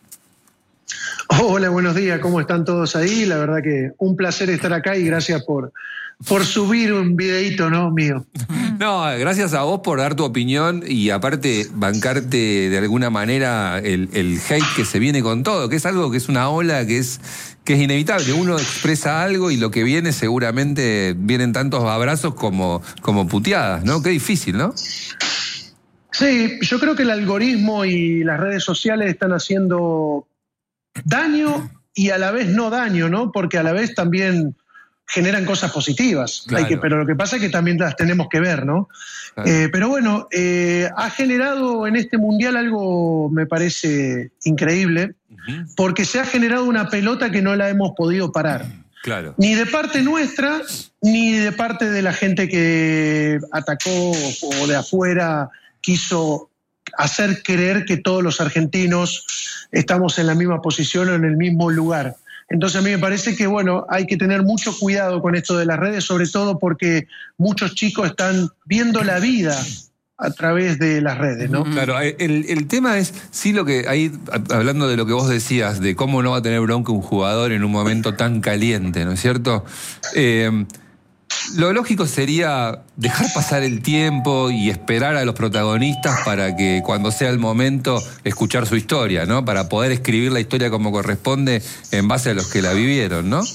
Hola, buenos días, ¿cómo están todos ahí? La verdad que un placer estar acá y gracias por subir un videíto, ¿no? Mío. No, gracias a vos por dar tu opinión y aparte bancarte de alguna manera el hate que se viene con todo, que es algo que es una ola que es inevitable. Uno expresa algo y lo que viene seguramente vienen tantos abrazos como puteadas, ¿no? Qué difícil, ¿no? Sí, yo creo que el algoritmo y las redes sociales están haciendo daño y a la vez no daño, ¿no? Porque a la vez también generan cosas positivas. Claro. Pero lo que pasa es que también las tenemos que ver, ¿no? Claro. Pero bueno, ha generado en este mundial algo, me parece, increíble, porque se ha generado una pelota que no la hemos podido parar. Claro. Ni de parte nuestra, ni de parte de la gente que atacó o de afuera quiso hacer creer que todos los argentinos estamos en la misma posición o en el mismo lugar. Entonces a mí me parece que, bueno, hay que tener mucho cuidado con esto de las redes, sobre todo porque muchos chicos están viendo la vida a través de las redes, ¿no? Claro, el tema es, sí, lo que ahí, hablando de lo que vos decías, de cómo no va a tener bronca un jugador en un momento tan caliente, ¿no es cierto? Lo lógico sería dejar pasar el tiempo y esperar a los protagonistas para que cuando sea el momento escuchar su historia, ¿no? Para poder escribir la historia como corresponde en base a los que la vivieron, ¿no?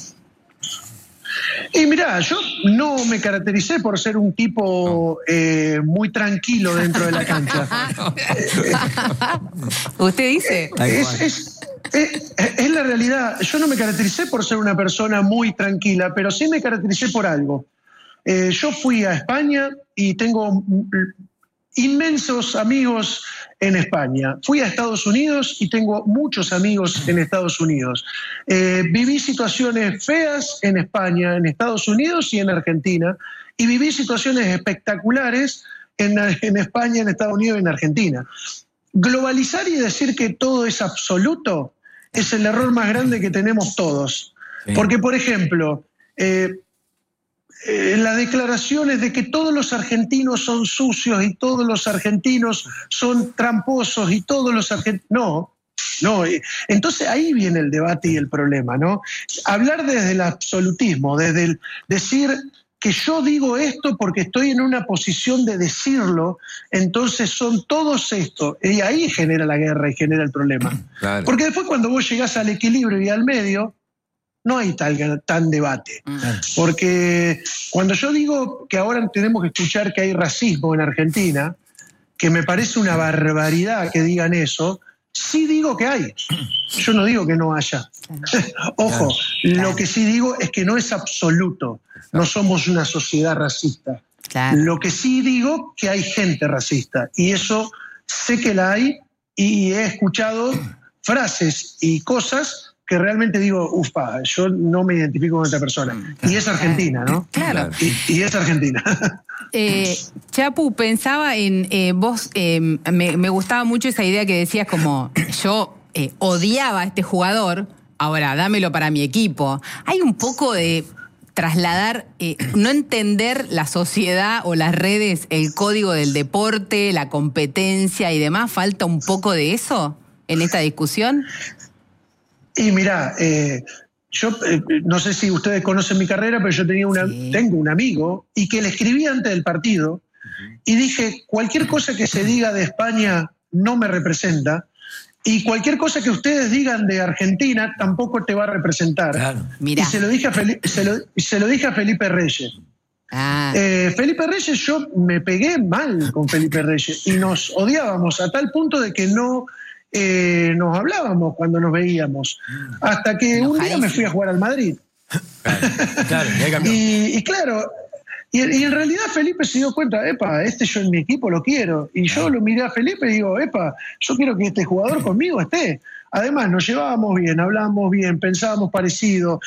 Y mirá, yo no me caractericé por ser un tipo muy tranquilo dentro de la cancha. ¿Usted dice? Es la realidad. Yo no me caractericé por ser una persona muy tranquila, pero sí me caractericé por algo. Yo fui a España y tengo inmensos amigos en España. Fui a Estados Unidos y tengo muchos amigos en Estados Unidos. Viví situaciones feas en España, en Estados Unidos y en Argentina, y viví situaciones espectaculares en España, en Estados Unidos y en Argentina. Globalizar y decir que todo es absoluto es el error más grande que tenemos todos. Sí. Porque, por ejemplo, las declaraciones de que todos los argentinos son sucios y todos los argentinos son tramposos y todos los argentinos... No. Entonces ahí viene el debate y el problema, ¿no? Hablar desde el absolutismo, desde el decir que yo digo esto porque estoy en una posición de decirlo, entonces son todos esto, y ahí genera la guerra y genera el problema. Claro. Porque después cuando vos llegás al equilibrio y al medio, no hay tan debate. Porque cuando yo digo que ahora tenemos que escuchar que hay racismo en Argentina, que me parece una barbaridad que digan eso, sí digo que hay. Yo no digo que no haya. Ojo, lo que sí digo es que no es absoluto. No somos una sociedad racista. Lo que sí digo que hay gente racista. Y eso sé que la hay y he escuchado frases y cosas que realmente digo, ufa, yo no me identifico con esta persona. Y es argentina, ¿no? Claro. Y es argentina. Chapu, pensaba en vos, me gustaba mucho esa idea que decías como, yo odiaba a este jugador, ahora dámelo para mi equipo. Hay un poco de trasladar, no entender la sociedad o las redes, el código del deporte, la competencia y demás. ¿Falta un poco de eso en esta discusión? Y mirá, yo no sé si ustedes conocen mi carrera, pero yo tengo un amigo y que le escribí antes del partido y dije, cualquier cosa que se diga de España no me representa y cualquier cosa que ustedes digan de Argentina tampoco te va a representar. Claro. Mirá. Y se lo dije a Felipe Reyes. Felipe Reyes, yo me pegué mal con Felipe Reyes y nos odiábamos a tal punto de que no... nos hablábamos cuando nos veíamos, hasta que un día me fui a jugar al Madrid. Claro, y claro, y en realidad Felipe se dio cuenta, yo en mi equipo lo quiero, y yo lo miré a Felipe y digo, yo quiero que este jugador conmigo esté. Además nos llevábamos bien, hablábamos bien, pensábamos parecido,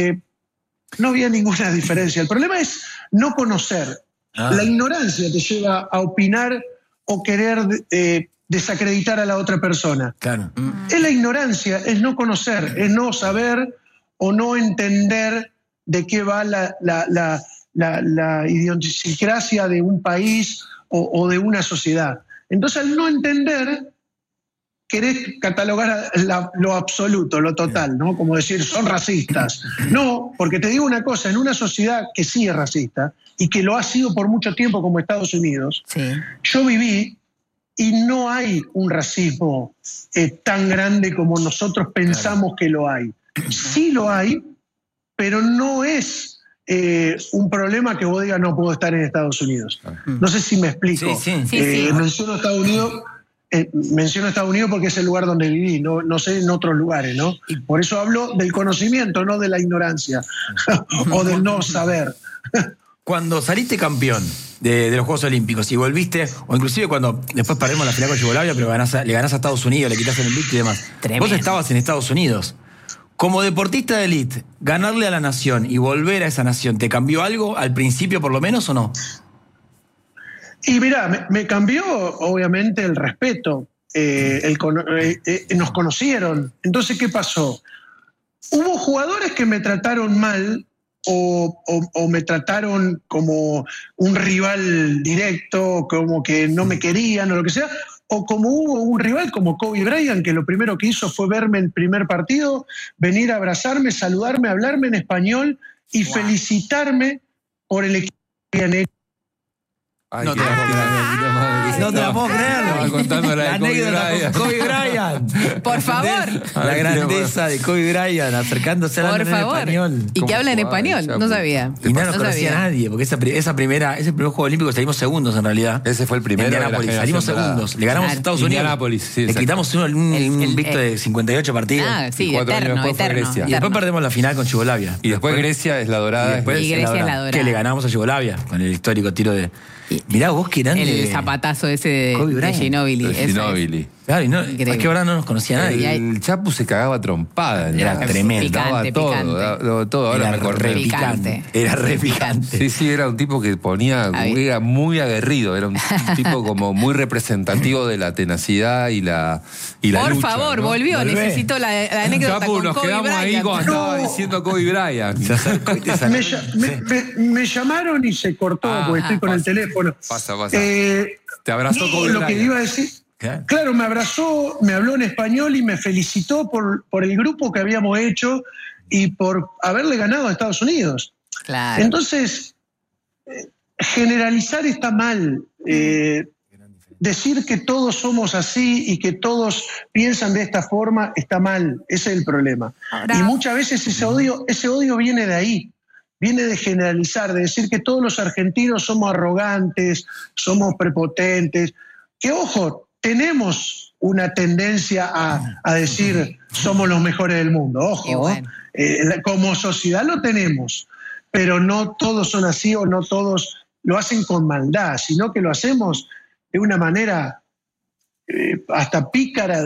no había ninguna diferencia. El problema es no conocer. La ignorancia te lleva a opinar o querer desacreditar a la otra persona. Claro. Es la ignorancia, es no conocer, es no saber o no entender de qué va la idiosincrasia de un país o de una sociedad. Entonces, al no entender, querés catalogar lo absoluto, lo total, ¿no? Como decir, son racistas. No, porque te digo una cosa, en una sociedad que sí es racista y que lo ha sido por mucho tiempo como Estados Unidos, yo viví y no hay un racismo tan grande como nosotros pensamos que lo hay. Sí lo hay, pero no es un problema que vos digas no puedo estar en Estados Unidos. No sé si me explico. Sí. Menciono Estados Unidos porque es el lugar donde viví, no sé en otros lugares, ¿no? Por eso hablo del conocimiento, no de la ignorancia o del no saber. Cuando saliste campeón de los Juegos Olímpicos y volviste, o inclusive cuando después perdemos la final con Yugoslavia, pero le ganás a Estados Unidos, le quitas el invicto y demás. Tremendo. Vos estabas en Estados Unidos. Como deportista de élite, ganarle a la nación y volver a esa nación, ¿te cambió algo al principio por lo menos o no? Y mirá, me cambió obviamente el respeto. Nos conocieron. Entonces, ¿qué pasó? Hubo jugadores que me trataron mal o me trataron como un rival directo, como que no me querían o lo que sea, o como hubo un rival como Kobe Bryant, que lo primero que hizo fue verme en el primer partido, venir a abrazarme, saludarme, hablarme en español y felicitarme por el equipo que habían hecho. Ay, No qué te la puedo lástima, No te la puedo creer. Estaba contando la de Kobe anécdota Bryant. con Kobe Bryant. Por favor. La grandeza de Kobe Bryant acercándose a la Por en favor. español. Y que habla en español. No sabía. Y no nos conocía sabía. nadie, porque ese primer Juego Olímpico salimos segundos en realidad. Ese fue el primero de la Indianápolis, salimos generación dorada. segundos. Le ganamos a Estados Unidos. Indianápolis, sí, Le exacto. quitamos un invicto de 58 partidos. Sí, Y 4 años eterno, después fue eterno. Grecia. Y después perdemos la final con Yugoslavia. Y después Grecia es la dorada. Y después Y Grecia es la dorada. Que le ganamos a Yugoslavia con el histórico tiro de... Mirá vos que grande. El zapatazo ese de Kobe Bryant. Ginóbili. De eso es. Ginóbili. Claro, y no, Increíble. es que ahora no nos conocía nadie. El Chapu se cagaba trompada. Era ¿no? tremendo. Daba Picante, todo, picante. daba todo. Ahora Era me acordé. re picante. Era re picante. Sí, era un tipo que ponía, Ahí. era muy aguerrido, era un tipo como muy representativo de la tenacidad y la Por lucha, favor, ¿no? volvió. Volvé. Necesito la anécdota Chapu, con nos Kobe quedamos ahí Bryant. cuando estaba diciendo Kobe Bryant. Se acercó y te sacó. Me llamaron y se cortó porque estoy con el teléfono. Pasa. Te abrazó No, Kobe lo que Bryant. iba a decir, claro, me abrazó, me habló en español y me felicitó por el grupo que habíamos hecho y por haberle ganado a Estados Unidos. Claro. Entonces, generalizar está mal. Decir que todos somos así y que todos piensan de esta forma está mal. Ese es el problema. Ahora- Y muchas veces ese odio viene de ahí. Viene de generalizar, de decir que todos los argentinos somos arrogantes, somos prepotentes. Que, ojo, tenemos una tendencia a decir somos los mejores del mundo. Ojo, Y bueno. como sociedad lo tenemos, pero no todos son así o no todos lo hacen con maldad, sino que lo hacemos de una manera hasta pícara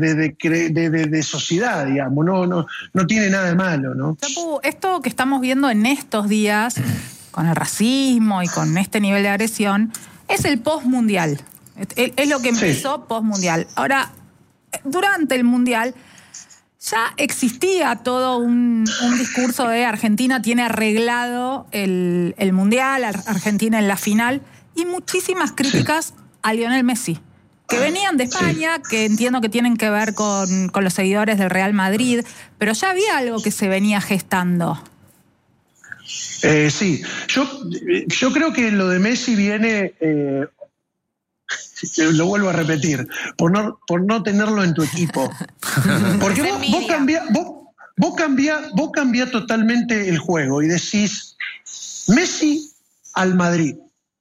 de sociedad, digamos. No tiene nada de malo, ¿no? Chapu, esto que estamos viendo en estos días, con el racismo y con este nivel de agresión, es el postmundial. Es lo que empezó postmundial. Ahora, durante el mundial ya existía todo un discurso de Argentina tiene arreglado el mundial, Argentina en la final, y muchísimas críticas a Lionel Messi, que venían de España, que entiendo que tienen que ver con los seguidores del Real Madrid, pero ya había algo que se venía gestando. Sí, yo creo que lo de Messi viene, lo vuelvo a repetir, por no tenerlo en tu equipo. Porque vos cambiás totalmente el juego y decís Messi al Madrid.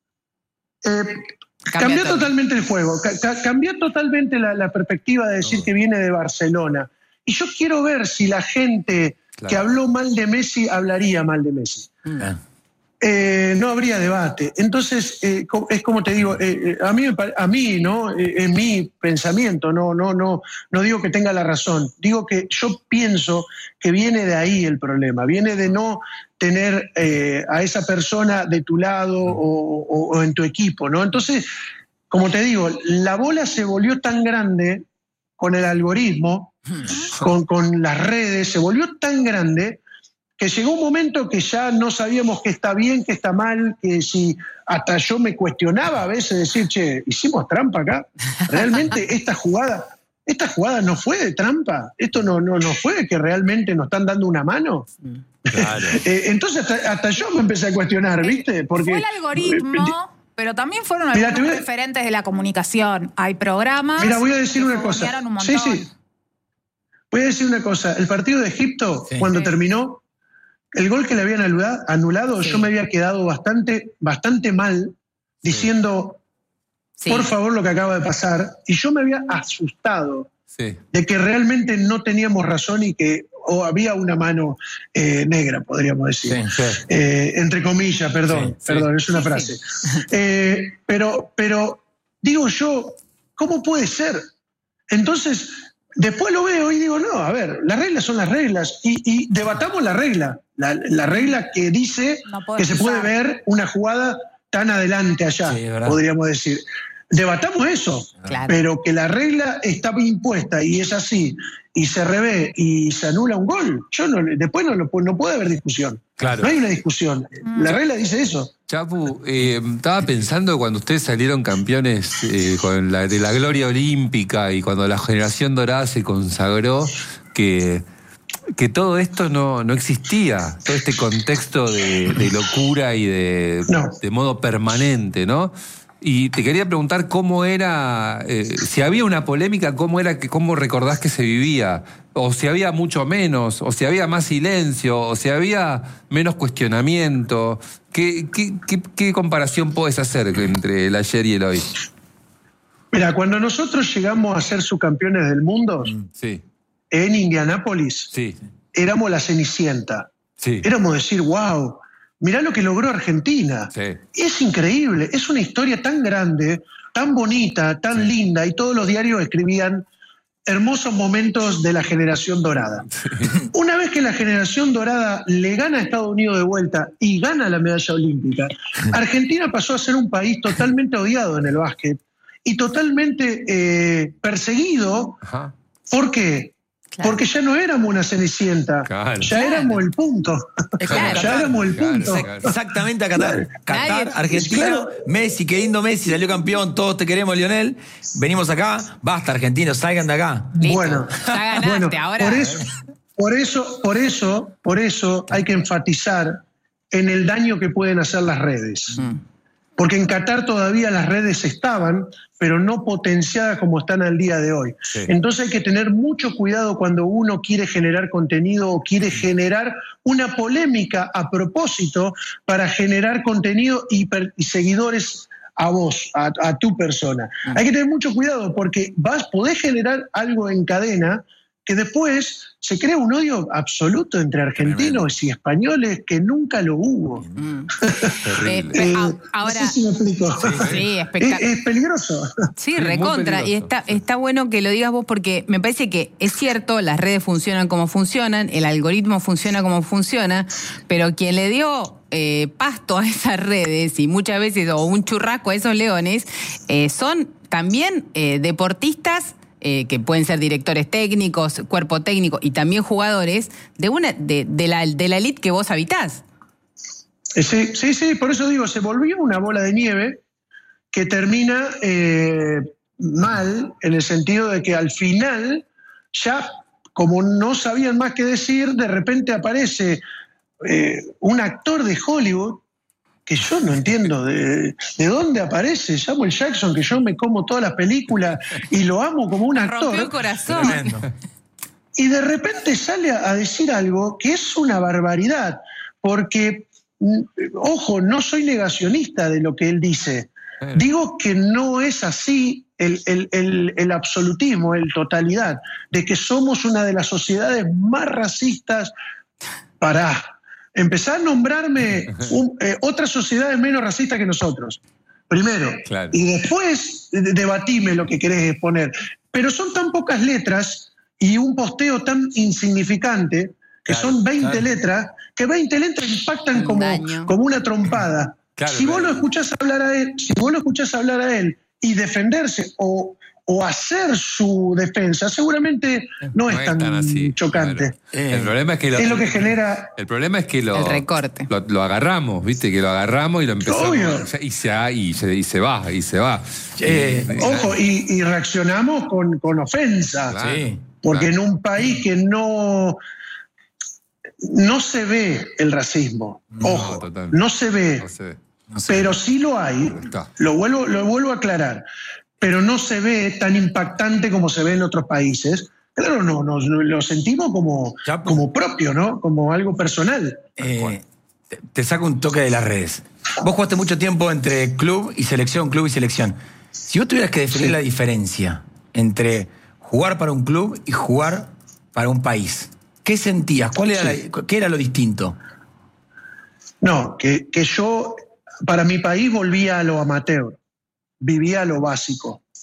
Cambió totalmente el juego, cambió totalmente la perspectiva de decir que viene de Barcelona. Y yo quiero ver si la gente que habló mal de Messi hablaría mal de Messi. No habría debate. Entonces, es como te digo, a mí, ¿no? En mi pensamiento, no digo que tenga la razón, digo que yo pienso que viene de ahí el problema, viene de no tener a esa persona de tu lado o en tu equipo, ¿no? Entonces, como te digo, la bola se volvió tan grande con el algoritmo, con las redes, se volvió tan grande que llegó un momento que ya no sabíamos qué está bien, qué está mal, que si hasta yo me cuestionaba a veces decir, che, ¿hicimos trampa acá? ¿Realmente esta jugada no fue de trampa? ¿Esto no fue que realmente nos están dando una mano? Claro. Entonces hasta yo me empecé a cuestionar, ¿viste? Porque fue el algoritmo, pero también fueron Mira, algunos referentes de la comunicación. Hay programas. Mira, voy a decir que una cosa. fogonearon un montón. Sí. Voy a decir una cosa. El partido de Egipto, cuando terminó, el gol que le habían anulado, yo me había quedado bastante mal diciendo, por favor, lo que acaba de pasar. Y yo me había asustado de que realmente no teníamos razón y que había una mano negra, podríamos decir. Entre comillas, perdón, es una frase. Pero digo yo, ¿cómo puede ser? Entonces, después lo veo y digo, no, a ver, las reglas son las reglas. Y debatamos la regla. La regla que dice que se puede ver una jugada tan adelante allá, sí, podríamos decir. Debatamos eso, claro. Pero que la regla está impuesta y es así, y se revé y se anula un gol, después no puede haber discusión. Claro. No hay una discusión. La regla dice eso. Chapu, estaba pensando cuando ustedes salieron campeones de la gloria olímpica y cuando la generación dorada se consagró, que todo esto no existía, todo este contexto de locura y de modo permanente, ¿no? Y te quería preguntar cómo era, si había una polémica, cómo recordás que se vivía, o si había mucho menos, o si había más silencio, o si había menos cuestionamiento. ¿Qué comparación podés hacer entre el ayer y el hoy? Mira, cuando nosotros llegamos a ser subcampeones del mundo, sí, en Indianápolis, sí, éramos la Cenicienta. Sí. Éramos decir, wow, mirá lo que logró Argentina. Sí. Es increíble, es una historia tan grande, tan bonita, tan linda, y todos los diarios escribían hermosos momentos de la generación dorada. Sí. Una vez que la generación dorada le gana a Estados Unidos de vuelta y gana la medalla olímpica, Argentina pasó a ser un país totalmente odiado en el básquet y totalmente perseguido. Ajá. ¿Por qué? Claro. Porque ya no éramos una Cenicienta, claro, ya éramos el punto. Claro, ya éramos el punto. Exactamente a Qatar. Qatar, Argentina, claro. Messi, qué lindo Messi, salió campeón, todos te queremos, Lionel. Venimos acá, basta, argentinos, salgan de acá. Listo. Bueno, ya ganaste, ahora. Por eso hay que enfatizar en el daño que pueden hacer las redes. Porque en Qatar todavía las redes estaban, pero no potenciadas como están al día de hoy. Sí. Entonces hay que tener mucho cuidado cuando uno quiere generar contenido o quiere generar una polémica a propósito para generar contenido y seguidores a vos, a tu persona. Hay que tener mucho cuidado porque podés generar algo en cadena que después se crea un odio absoluto entre argentinos y españoles que nunca lo hubo. Ahora, no sé si me explico. Sí, es peligroso. Sí, recontra. Y está bueno que lo digas vos porque me parece que es cierto, las redes funcionan como funcionan, el algoritmo funciona como funciona, pero quien le dio pasto a esas redes y muchas veces, o un churrasco a esos leones, son también deportistas que pueden ser directores técnicos, cuerpo técnico y también jugadores de la elite que vos habitás. Sí, por eso digo, se volvió una bola de nieve que termina mal, en el sentido de que al final, ya como no sabían más qué decir, de repente aparece un actor de Hollywood que yo no entiendo de dónde aparece Samuel Jackson, que yo me como todas las películas y lo amo como un actor. Rompió el corazón. Y de repente sale a decir algo que es una barbaridad, porque, ojo, no soy negacionista de lo que él dice. Digo que no es así el absolutismo, el totalidad, de que somos una de las sociedades más racistas. Empezar a nombrarme otras sociedades menos racistas que nosotros, primero, claro. Y después debatime lo que querés exponer. Pero son tan pocas letras y un posteo tan insignificante, que claro, son 20 letras, que 20 letras impactan como una trompada. Claro, si vos lo escuchás hablar a él, y defenderse o hacer su defensa, seguramente no es tan así, chocante. Claro. El problema es que es lo que genera. El problema es que el recorte. Lo agarramos, ¿viste? Que lo agarramos y lo empezamos. Obvio. Y se va. Ojo, y reaccionamos con ofensa. Claro, sí, porque en un país que no se ve el racismo. Ojo, no se ve. Pero sí lo hay. Lo vuelvo a aclarar. Pero no se ve tan impactante como se ve en otros países. Claro, no lo sentimos como propio, ¿no? Como algo personal. Te saco un toque de las redes. Vos jugaste mucho tiempo entre club y selección. Si vos tuvieras que definir la diferencia entre jugar para un club y jugar para un país, ¿qué sentías? ¿Qué era lo distinto? No, que yo, para mi país, volvía a lo amateur. Vivía lo básico.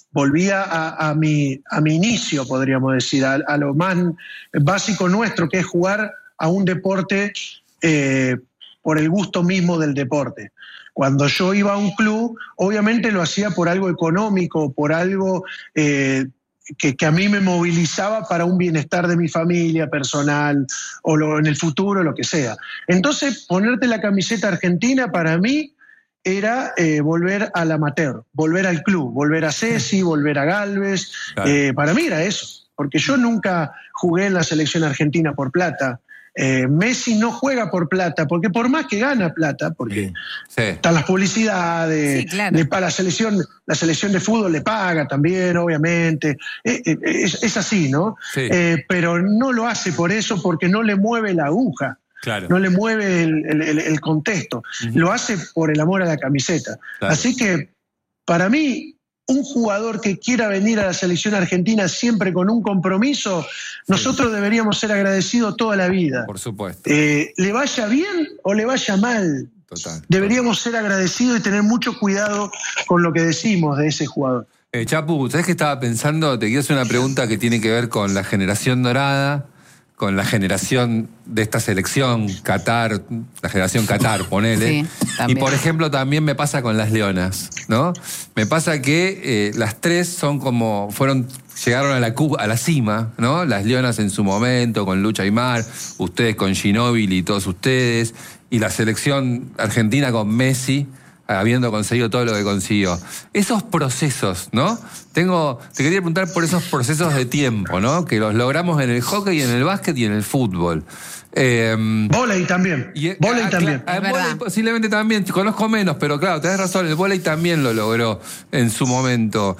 volvía a mi inicio, podríamos decir, a lo más básico nuestro, que es jugar a un deporte por el gusto mismo del deporte. Cuando yo iba a un club, obviamente lo hacía por algo económico, por algo que a mí me movilizaba para un bienestar de mi familia personal o en el futuro, lo que sea. Entonces, ponerte la camiseta argentina para mí era volver al amateur, volver al club, volver a Ceci, volver a Galvez. Claro. Para mí era eso, porque yo nunca jugué en la selección argentina por plata. Messi no juega por plata, porque por más que gana plata, porque están las publicidades, claro. La selección de fútbol le paga también, obviamente, es así, ¿no? Sí. Pero no lo hace por eso, porque no le mueve la aguja. Claro. No le mueve el contexto, lo hace por el amor a la camiseta. Claro. Así que, para mí, un jugador que quiera venir a la selección argentina siempre con un compromiso, nosotros deberíamos ser agradecidos toda la vida. Por supuesto. Le vaya bien o le vaya mal. Total. Deberíamos ser agradecidos y tener mucho cuidado con lo que decimos de ese jugador. Chapu, ¿sabés qué estaba pensando? Te quiero hacer una pregunta que tiene que ver con la generación dorada, con la generación de esta selección, Qatar, la generación Qatar, ponele. Sí, y por ejemplo también me pasa con las Leonas, ¿no? Me pasa que las tres son como, llegaron a la cima, ¿no? Las Leonas en su momento, con Lucha Aymar, ustedes con Ginóbili y todos ustedes, y la selección argentina con Messi, habiendo conseguido todo lo que consiguió. Esos procesos, ¿no? Te quería preguntar por esos procesos de tiempo, ¿no? Que los logramos en el hockey, en el básquet y en el fútbol. Vóley también. Vóley también. Vóley posiblemente también, conozco menos, pero claro, tenés razón, el vóley también lo logró en su momento.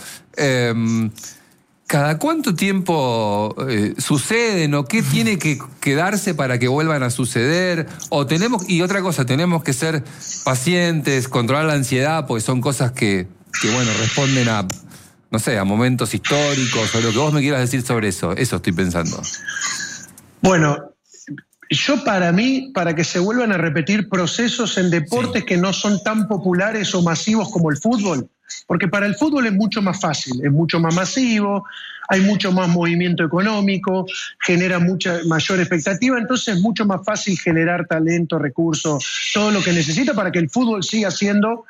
¿Cada cuánto tiempo suceden o qué tiene que darse para que vuelvan a suceder? Y otra cosa, tenemos que ser pacientes, controlar la ansiedad, porque son cosas que responden a, no sé, a momentos históricos o lo que vos me quieras decir sobre eso. Eso estoy pensando. Bueno, yo para que se vuelvan a repetir procesos en deportes que no son tan populares o masivos como el fútbol, porque para el fútbol es mucho más fácil, es mucho más masivo, hay mucho más movimiento económico, genera mucha mayor expectativa, entonces es mucho más fácil generar talento, recursos, todo lo que necesita para que el fútbol siga siendo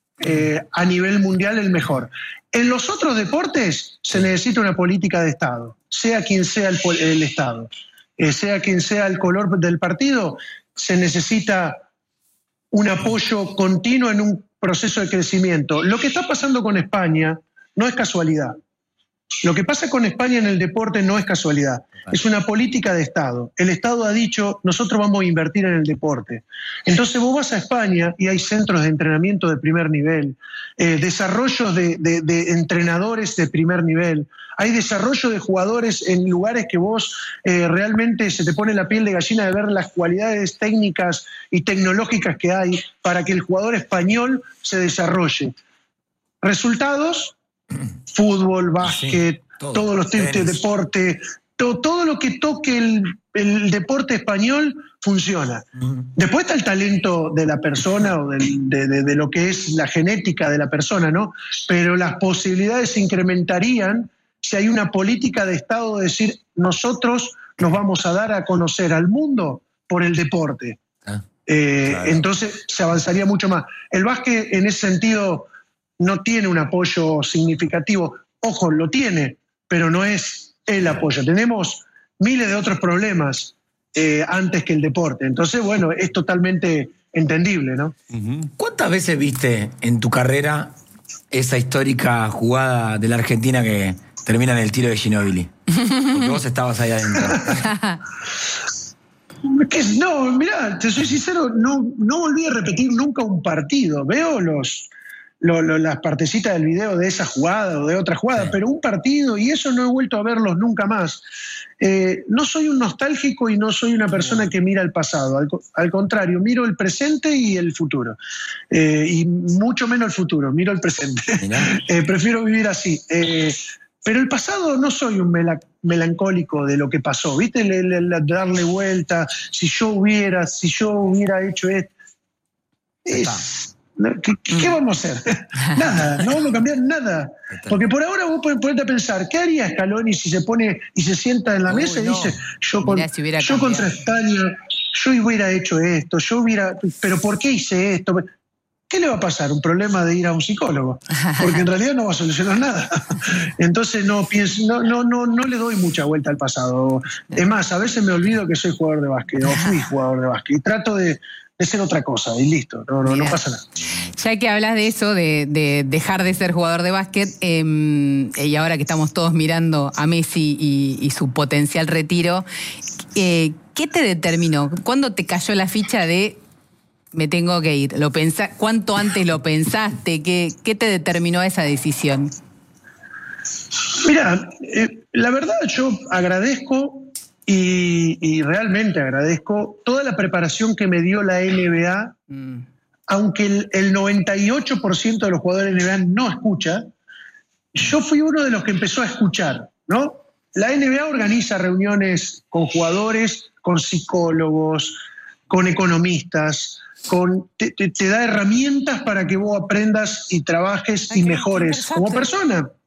a nivel mundial el mejor. En los otros deportes se necesita una política de Estado, sea quien sea el Estado, sea quien sea el color del partido, se necesita un apoyo continuo en un proceso de crecimiento. Lo que está pasando con España no es casualidad. Lo que pasa con España en el deporte no es casualidad. Es una política de Estado. El Estado ha dicho, nosotros vamos a invertir en el deporte. Entonces vos vas a España y hay centros de entrenamiento de primer nivel, desarrollos de entrenadores de primer nivel, hay desarrollo de jugadores en lugares que vos realmente se te pone la piel de gallina de ver las cualidades técnicas y tecnológicas que hay para que el jugador español se desarrolle. Resultados, fútbol, básquet, todos los tipos de deporte, todo lo que toque el deporte español funciona. Después está el talento de la persona o de lo que es la genética de la persona, ¿no? Pero las posibilidades se incrementarían si hay una política de Estado de decir, nosotros nos vamos a dar a conocer al mundo por el deporte. Claro. Entonces se avanzaría mucho más. El básquet en ese sentido no tiene un apoyo significativo. Ojo, lo tiene, pero no es el apoyo. Tenemos miles de otros problemas antes que el deporte. Entonces, bueno, es totalmente entendible, ¿no? ¿Cuántas veces viste en tu carrera esa histórica jugada de la Argentina que termina en el tiro de Ginóbili? Porque vos estabas ahí adentro. No, mirá, te soy sincero, no volví a repetir nunca un partido. Veo las partecitas del video de esa jugada o de otra jugada, pero un partido, y eso no he vuelto a verlos nunca más. No soy un nostálgico y no soy una persona que mira el pasado, al contrario, miro el presente y el futuro, y mucho menos el futuro, miro el presente. Prefiero vivir así. Pero el pasado no soy un melancólico de lo que pasó, ¿viste? Darle vuelta, si yo hubiera hecho esto. ¿Qué vamos a hacer? Nada, no vamos a cambiar nada. Porque por ahora vos podés ponerte a pensar, ¿qué haría Scaloni si se pone y se sienta en la mesa y dice, yo contra España, yo hubiera hecho esto, pero ¿por qué hice esto? ¿Qué le va a pasar? Un problema de ir a un psicólogo, porque en realidad no va a solucionar nada. Entonces no le doy mucha vuelta al pasado. Es más, a veces me olvido que soy jugador de básquet, o fui jugador de básquet, y trato de ser otra cosa, y listo, no pasa nada. Ya que hablas de eso, de dejar de ser jugador de básquet, y ahora que estamos todos mirando a Messi y su potencial retiro, ¿qué te determinó? ¿Cuándo te cayó la ficha de me tengo que ir? ¿Cuánto antes lo pensaste? ¿Qué te determinó esa decisión? Mira, la verdad yo agradezco y realmente agradezco toda la preparación que me dio la NBA, aunque el 98% de los jugadores de NBA no escucha, yo fui uno de los que empezó a escuchar, ¿no? La NBA organiza reuniones con jugadores, con psicólogos, con economistas, te da herramientas para que vos aprendas y trabajes y mejores como persona.